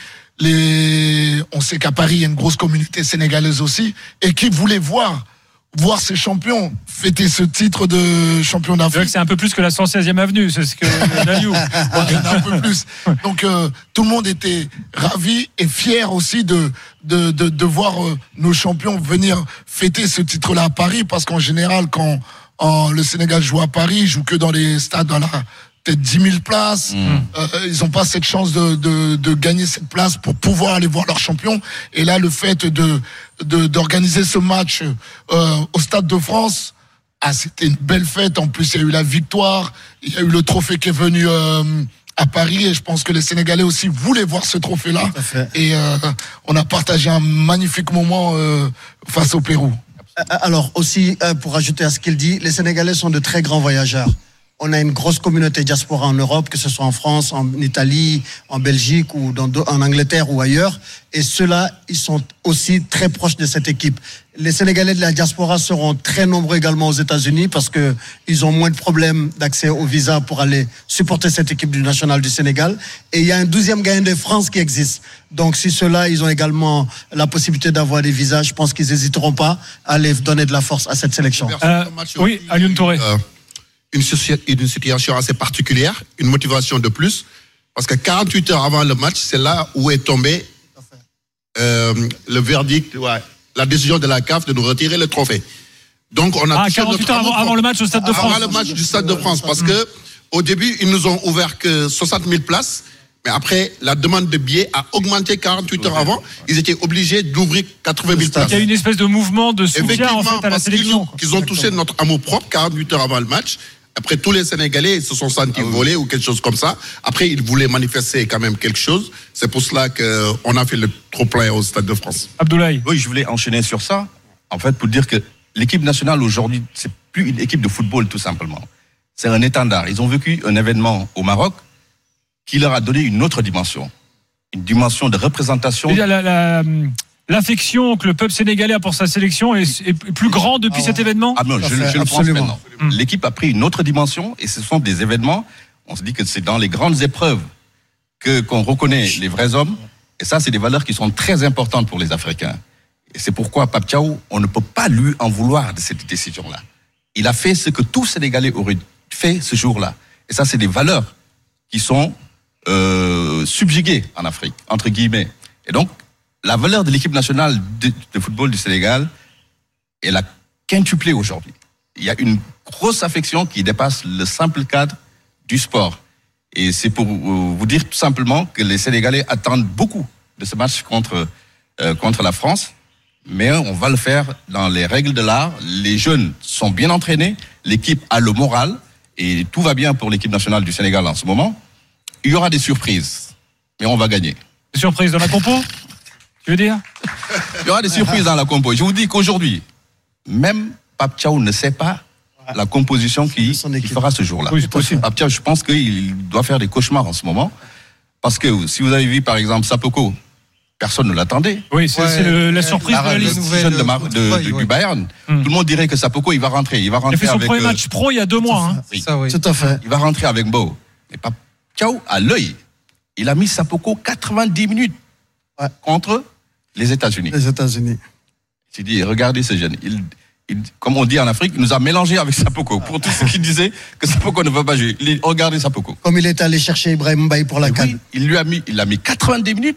S3: les, on sait qu'à Paris, il y a une grosse communauté sénégalaise aussi, et qui voulait voir, voir ces champions fêter ce titre de champion d'Afrique.
S2: C'est vrai que c'est un peu plus que la cent seizième avenue, c'est ce que Daniou.
S3: Ouais, il y en a un peu plus. Donc, euh, tout le monde était ravi et fier aussi de, de, de, de voir euh, nos champions venir fêter ce titre-là à Paris, parce qu'en général, quand en, le Sénégal joue à Paris, il joue que dans les stades, dans la, peut-être dix mille places. Mmh. Euh, ils n'ont pas cette chance de, de, de gagner cette place pour pouvoir aller voir leur champion. Et là, le fait de, de, d'organiser ce match euh, au Stade de France, ah, c'était une belle fête. En plus, il y a eu la victoire, il y a eu le trophée qui est venu euh, à Paris. Et je pense que les Sénégalais aussi voulaient voir ce trophée-là. Et euh, on a partagé un magnifique moment euh, face au Pérou.
S4: Alors aussi, pour ajouter à ce qu'il dit, les Sénégalais sont de très grands voyageurs. On a une grosse communauté diaspora en Europe, que ce soit en France, en Italie, en Belgique ou dans, en Angleterre ou ailleurs. Et ceux-là, ils sont aussi très proches de cette équipe. Les Sénégalais de la diaspora seront très nombreux également aux États-Unis parce que ils ont moins de problèmes d'accès au visa pour aller supporter cette équipe du national du Sénégal. Et il y a un douzième gagnant de France qui existe. Donc si ceux-là, ils ont également la possibilité d'avoir des visas, je pense qu'ils n'hésiteront pas à aller donner de la force à cette sélection.
S2: Euh, oui, Alioune Touré.
S22: Euh, Une, une situation assez particulière, une motivation de plus, parce que quarante-huit heures avant le match, c'est là où est tombé euh, le verdict, ouais, la décision de la C A F de nous retirer le trophée. Donc on a
S2: ah,
S22: touché
S2: quarante-huit heures
S22: notre
S2: avant, avant le match au Stade de France.
S22: Avant le match du Stade de France, parce que au début ils nous ont ouvert que soixante mille places, mais après la demande de billets a augmenté quarante-huit heures avant. Ils étaient obligés d'ouvrir quatre-vingt mille places.
S2: Il y a une espèce de mouvement de soutien en fait à la sélection.
S22: Qu'ils ont, qu'ils ont touché notre amour propre quarante-huit heures avant le match. Après, tous les Sénégalais se sont sentis ah oui. volés ou quelque chose comme ça. Après, ils voulaient manifester quand même quelque chose. C'est pour cela qu'on a fait le trop-plein au Stade de France.
S2: Abdoulaye.
S24: Oui, je voulais enchaîner sur ça. En fait, pour dire que l'équipe nationale aujourd'hui, c'est plus une équipe de football tout simplement. C'est un étendard. Ils ont vécu un événement au Maroc qui leur a donné une autre dimension. Une dimension de représentation.
S2: Il y a la, la, l'affection que le peuple sénégalais a pour sa sélection est, est plus grande depuis oh. cet événement.
S24: Ah non, je, je le pense maintenant. Hum. L'équipe a pris une autre dimension et ce sont des événements. On se dit que c'est dans les grandes épreuves que qu'on reconnaît les vrais hommes. Et ça, c'est des valeurs qui sont très importantes pour les Africains. Et c'est pourquoi Pape Thiaw, on ne peut pas lui en vouloir de cette décision-là. Il a fait ce que tout Sénégalais aurait fait ce jour-là. Et ça, c'est des valeurs qui sont euh, subjuguées en Afrique, entre guillemets. Et donc, la valeur de l'équipe nationale de, de football du Sénégal, elle a quintuplé aujourd'hui. Il y a une grosse affection qui dépasse le simple cadre du sport. Et c'est pour vous dire tout simplement que les Sénégalais attendent beaucoup de ce match contre, euh, contre la France. Mais on va le faire dans les règles de l'art. Les jeunes sont bien entraînés, l'équipe a le moral et tout va bien pour l'équipe nationale du Sénégal en ce moment. Il y aura des surprises, mais on va gagner.
S2: Des surprises dans la compo ? Tu veux dire ?
S24: Il y aura des surprises dans la compo. Je vous dis qu'aujourd'hui, même Pape Thiaw ne sait pas la composition qu'il qui fera ce jour-là.
S2: Oui, c'est possible.
S24: Pape Thiaw, je pense qu'il doit faire des cauchemars en ce moment. Parce que si vous avez vu par exemple Sapoko, personne ne l'attendait.
S2: Oui, c'est, ouais, c'est le, la surprise
S24: la,
S2: de la liste.
S24: Jeune de Mar- de, de, de, du Bayern. Hum. Tout le monde dirait que Sapoko, il va rentrer. Il va rentrer
S2: il a fait son
S24: avec,
S2: premier match pro il y a deux mois. Hein.
S24: Oui.
S2: Ça, oui.
S24: Tout à fait. Il va rentrer avec Bo. Et Pape Thiaw, à l'œil, il a mis Sapoko quatre-vingt-dix minutes ouais. contre les États-Unis.
S4: Les États-Unis.
S24: Il dit, regardez ce jeune. Il, il, comme on dit en Afrique, il nous a mélangé avec Sapoko. Pour tous ceux qui disaient que Sapoko ne veut pas jouer. Il, regardez Sapoko.
S4: Comme il est allé chercher Ibrahim Mbaye pour la CAN. Oui,
S24: il lui a mis, il a mis quatre-vingt-dix minutes.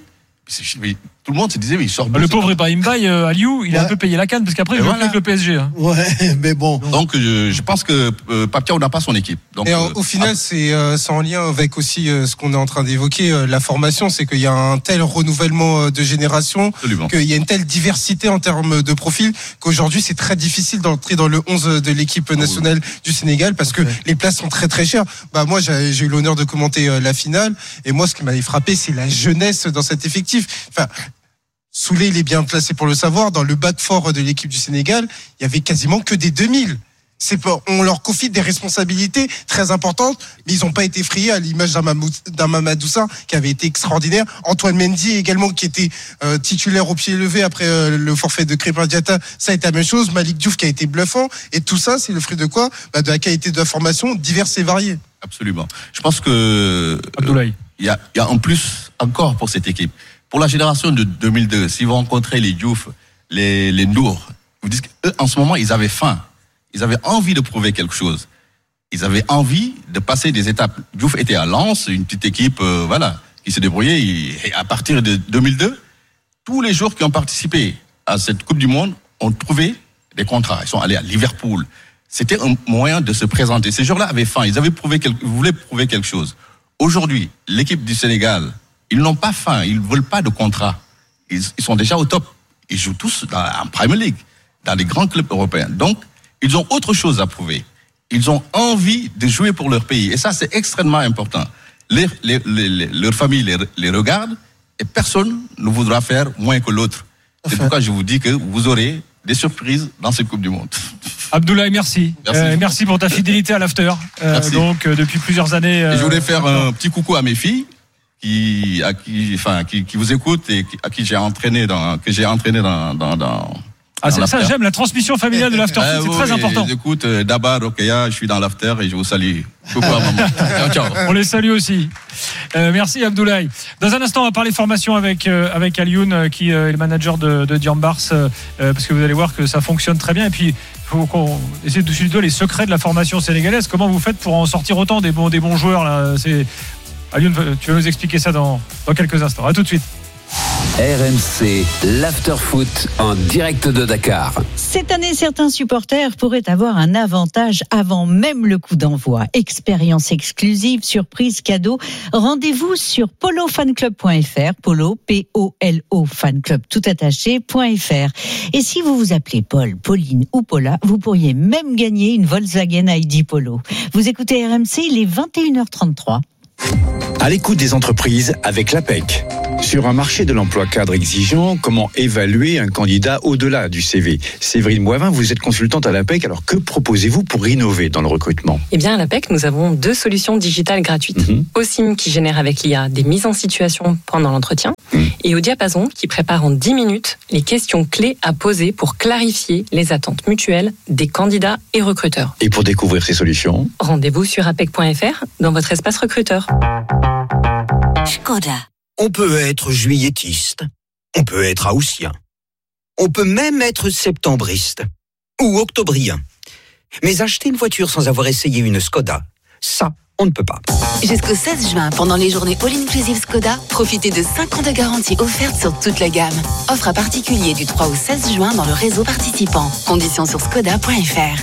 S24: Tout le monde se disait, mais il sort.
S2: Le pauvre Ibrahim Mbaye, euh, Aliou, il ouais. a un peu payé la canne parce qu'après, il joue voilà. avec le P S G. Hein.
S4: Ouais, mais bon.
S24: Donc, je, je pense que euh, Pape Thiaw n'a pas son équipe. Donc,
S1: et euh, au final, ah, c'est, euh, c'est en lien avec aussi euh, ce qu'on est en train d'évoquer, euh, la formation. C'est qu'il y a un tel renouvellement euh, de génération, Absolument. qu'il y a une telle diversité en termes de profil, qu'aujourd'hui, c'est très difficile d'entrer dans le onze de l'équipe nationale ah, oui. du Sénégal parce que okay. les places sont très très chères. Bah, moi, j'ai, j'ai eu l'honneur de commenter euh, la finale. Et moi, ce qui m'avait frappé, c'est la jeunesse dans cet effectif. Enfin, Soulé, il est bien placé pour le savoir. Dans le bac fort de l'équipe du Sénégal, il y avait quasiment que des deux mille. C'est pas, on leur confie des responsabilités très importantes, mais ils n'ont pas été effrayés à l'image d'un Mamadou Sarr qui avait été extraordinaire. Antoine Mendy également qui était euh, titulaire au pied levé après euh, le forfait de Crépin Diatta, ça a été la même chose. Malik Diouf qui a été bluffant. Et tout ça, c'est le fruit de quoi ? Bah, de la qualité de la formation diverse et variée.
S24: Absolument. Je pense que
S2: Abdoulaye,
S24: il y a, il y a un plus encore pour cette équipe. Pour la génération de deux mille deux, si vous rencontrez les Diouf, les, les Nour, vous dites qu'eux, en ce moment, ils avaient faim. Ils avaient envie de prouver quelque chose. Ils avaient envie de passer des étapes. Diouf était à Lens, une petite équipe, euh, voilà, qui se débrouillait. Et à partir de deux mille deux, tous les joueurs qui ont participé à cette Coupe du Monde ont trouvé des contrats. Ils sont allés à Liverpool. C'était un moyen de se présenter. Ces joueurs-là avaient faim. Ils avaient prouvé quelque, ils voulaient prouver quelque chose. Aujourd'hui, l'équipe du Sénégal, ils n'ont pas faim, ils ne veulent pas de contrat. Ils, ils sont déjà au top. Ils jouent tous dans, en Premier League, dans les grands clubs européens. Donc, ils ont autre chose à prouver. Ils ont envie de jouer pour leur pays. Et ça, c'est extrêmement important. Les, les, les, les, leur famille les, les regarde et personne ne voudra faire moins que l'autre. C'est pourquoi je vous dis que vous aurez des surprises dans cette Coupe du Monde.
S2: Abdoulaye, merci. Merci, euh, merci pour ta fidélité à l'after. Euh, donc, euh, depuis plusieurs années. Euh,
S24: et je voulais faire un petit coucou à mes filles. Qui, à qui, enfin, qui, qui vous écoute et qui, à qui j'ai entraîné dans, que j'ai entraîné dans, dans, dans
S2: Ah, c'est ça, j'aime la transmission familiale de l'after foot, c'est oui, très important.
S24: J'écoute euh, Dabar, Rokeya, je suis dans l'after et je vous salue. Coucou à maman. Ciao, ciao.
S2: On les salue aussi. Euh, merci Abdoulaye. Dans un instant, on va parler formation avec euh, avec Alioune, euh, qui euh, est le manager de, de Diambars, euh, parce que vous allez voir que ça fonctionne très bien. Et puis, il faut qu'on essaie de suivre les secrets de la formation sénégalaise. Comment vous faites pour en sortir autant des bons des bons joueurs là ? C'est Alioune, tu vas nous expliquer ça dans, dans quelques instants. À tout de suite.
S5: R M C, l'after-foot en direct de Dakar.
S6: Cette année, certains supporters pourraient avoir un avantage avant même le coup d'envoi. Expérience exclusive, surprise, cadeau. Rendez-vous sur polo fan club point f r, polo, P O L O, fanclub tout attaché, .fr. Et si vous vous appelez Paul, Pauline ou Paula, vous pourriez même gagner une Volkswagen I D Polo. Vous écoutez R M C, il est vingt et une heures trente-trois.
S15: À l'écoute des entreprises avec l'A P E C. Sur un marché de l'emploi cadre exigeant, comment évaluer un candidat au-delà du C V ? Séverine Boivin, vous êtes consultante à l'A P E C, alors que proposez-vous pour innover dans le recrutement ?
S11: Eh bien, à l'A P E C, nous avons deux solutions digitales gratuites. Mm-hmm. OSIM qui génère avec l'I A des mises en situation pendant l'entretien mm. et au Diapason qui prépare en dix minutes les questions clés à poser pour clarifier les attentes mutuelles des candidats et recruteurs.
S15: Et pour découvrir ces solutions,
S11: rendez-vous sur apec point f r dans votre espace recruteur.
S16: Skoda. On peut être juillettiste, on peut être haussien, on peut même être septembriste ou octobrien. Mais acheter une voiture sans avoir essayé une Skoda, ça, on ne peut pas.
S9: Jusqu'au seize juin, pendant les journées All Inclusive Skoda, profitez de cinq ans de garantie offerte sur toute la gamme. Offre à particulier du trois au seize juin dans le réseau participant. Conditions sur skoda point f r.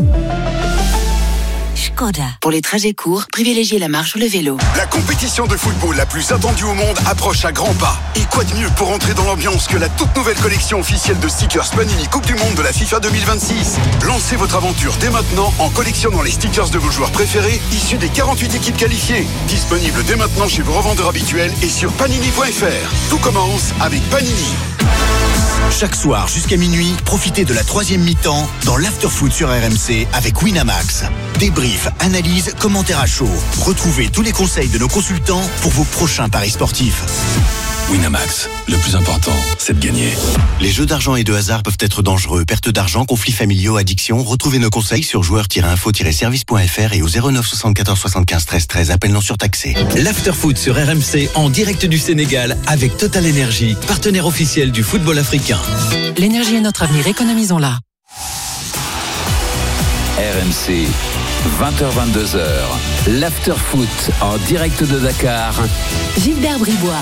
S9: Skoda. Pour les trajets courts, privilégiez la marche ou le vélo.
S12: La compétition de football la plus attendue au monde approche à grands pas. Et quoi de mieux pour entrer dans l'ambiance que la toute nouvelle collection officielle de stickers Panini Coupe du Monde de la FIFA deux mille vingt-six. Lancez votre aventure dès maintenant en collectionnant les stickers de vos joueurs préférés issus des quarante-huit équipes qualifiées. Disponible dès maintenant chez vos revendeurs habituels et sur panini point f r. Tout commence avec Panini.
S13: Chaque soir jusqu'à minuit, profitez de la troisième mi-temps dans l'after-foot sur R M C avec Winamax. Débrief, analyse, commentaires à chaud. Retrouvez tous les conseils de nos consultants pour vos prochains paris sportifs.
S25: Winamax, le plus important, c'est de gagner.
S13: Les jeux d'argent et de hasard peuvent être dangereux. Perte d'argent, conflits familiaux, addiction. Retrouvez nos conseils sur joueurs tiret info tiret service point f r et au zéro neuf soixante-quatorze soixante-quinze treize treize. Appel non surtaxé.
S10: L'after-foot sur R M C en direct du Sénégal avec Total Energy, partenaire officiel du football africain.
S23: L'énergie est notre avenir, économisons-la.
S5: R M C, vingt heures vingt-deux heures, l'after-foot en direct de Dakar.
S8: Gilbert Bribois.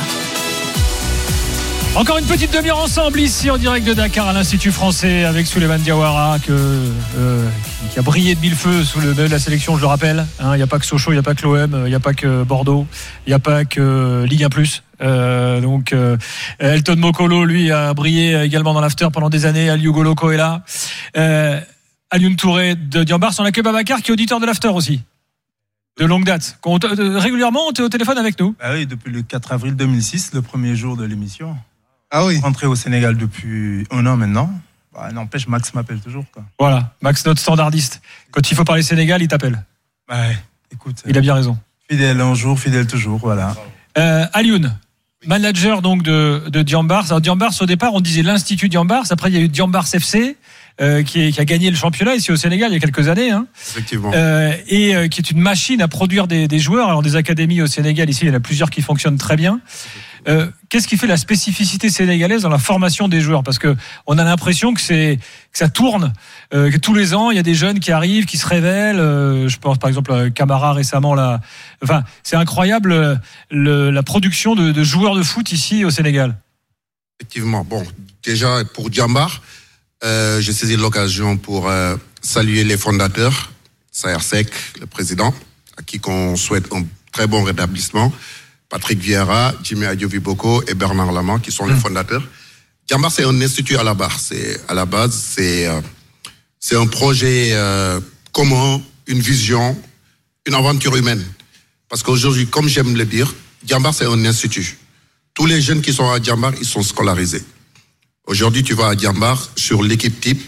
S2: Encore une petite demi-heure ensemble ici en direct de Dakar à l'Institut français avec Souleymane Diawara que, euh, qui, qui a brillé de mille feux sous le maillot de la sélection, je le rappelle. Il hein, n'y a pas que Sochaux, il n'y a pas que l'O M, il n'y a pas que Bordeaux, il n'y a pas que Ligue un plus. Euh, donc euh, Elton Mokolo, lui, a brillé également dans l'after pendant des années. Aliou Goloko est là. Euh, Alioune Touré de Diambars. On a que Babacar qui est auditeur de l'after aussi. De longue date. Régulièrement, on est au téléphone avec nous.
S26: Ah oui, depuis le quatre avril deux mille six, le premier jour de l'émission.
S1: Ah oui.
S26: Rentré au Sénégal depuis un an maintenant. Bah, n'empêche, Max m'appelle toujours, quoi.
S2: Voilà, Max, notre standardiste. Quand il faut parler Sénégal, il t'appelle.
S26: Ouais, écoute.
S2: Il a bien raison.
S26: Fidèle un jour, fidèle toujours, voilà.
S2: Euh, Alioune, manager donc de, de Diambars. Alors Diambars, au départ, on disait l'Institut Diambars. Après, il y a eu Diambars F C. Euh, qui, est, qui a gagné le championnat ici au Sénégal il y a quelques années, hein.
S22: Effectivement.
S2: Euh, et euh, qui est une machine à produire des, des joueurs. Alors des académies au Sénégal ici, il y en a plusieurs qui fonctionnent très bien. Euh, qu'est-ce qui fait la spécificité sénégalaise dans la formation des joueurs ? Parce que on a l'impression que c'est que ça tourne, euh, que tous les ans il y a des jeunes qui arrivent, qui se révèlent. Euh, je pense par exemple à Camara récemment là. Enfin, c'est incroyable le, la production de, de joueurs de foot ici au Sénégal.
S22: Effectivement. Bon, déjà pour Diambars. Euh, j'ai saisi l'occasion pour euh, saluer les fondateurs, Saher Seck, le président, à qui qu'on souhaite un très bon rétablissement, Patrick Vieira, Jimmy Adioviboko et Bernard Lama, qui sont mmh. les fondateurs. Diambars, c'est un institut à la base. C'est, à la base, c'est, euh, c'est un projet euh, commun, une vision, une aventure humaine. Parce qu'aujourd'hui, comme j'aime le dire, Diambars, c'est un institut. Tous les jeunes qui sont à Diambars, ils sont scolarisés. Aujourd'hui, tu vas à Diambars sur l'équipe type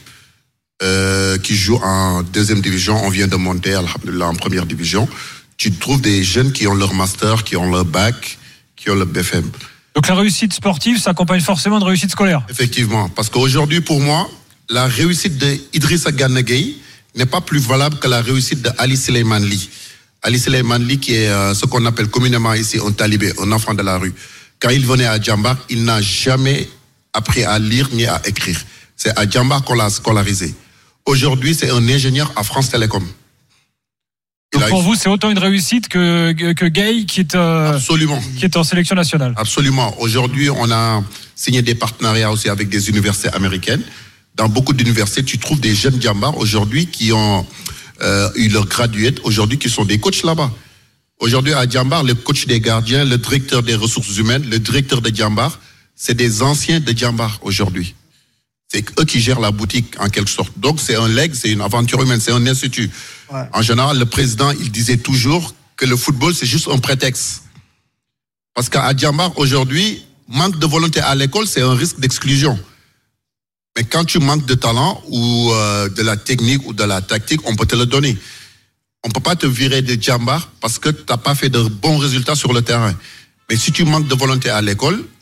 S22: euh, qui joue en deuxième division. On vient de monter alhamdoulilah, en première division. Tu trouves des jeunes qui ont leur master, qui ont leur bac, qui ont leur B F M.
S2: Donc la réussite sportive s'accompagne forcément de réussite scolaire.
S22: Effectivement, parce qu'aujourd'hui, pour moi, la réussite d'Idrissa Gana Gueye n'est pas plus valable que la réussite d'Ali Souleymane Ly. Ali Souleymane Ly, qui est euh, ce qu'on appelle communément ici un talibé, un enfant de la rue. Quand il venait à Diambars, il n'a jamais appris à lire ni à écrire. C'est à Diambars qu'on l'a scolarisé. Aujourd'hui, c'est un ingénieur à France Télécom. Il
S2: Donc pour vous, c'est autant une réussite que, que Gay qui est, euh,
S22: Absolument.
S2: qui est en sélection nationale.
S22: Absolument. Aujourd'hui, on a signé des partenariats aussi avec des universités américaines. Dans beaucoup d'universités, tu trouves des jeunes Djambars aujourd'hui qui ont euh, eu leur graduate, aujourd'hui qui sont des coachs là-bas. Aujourd'hui, à Djambar, le coach des gardiens, le directeur des ressources humaines, le directeur de Djambar, c'est des anciens de Djambar aujourd'hui. C'est eux qui gèrent la boutique en quelque sorte. Donc c'est un leg, c'est une aventure humaine, c'est un institut. Ouais. En général, le président, il disait toujours que le football, c'est juste un prétexte. Parce qu'à Djambar, aujourd'hui, manque de volonté à l'école, c'est un risque d'exclusion. Mais quand tu manques de talent ou euh, de la technique ou de la tactique, on peut te le donner. On ne peut pas te virer de Djambar parce que tu n'as pas fait de bons résultats sur le terrain. Mais si tu manques de volonté à l'école,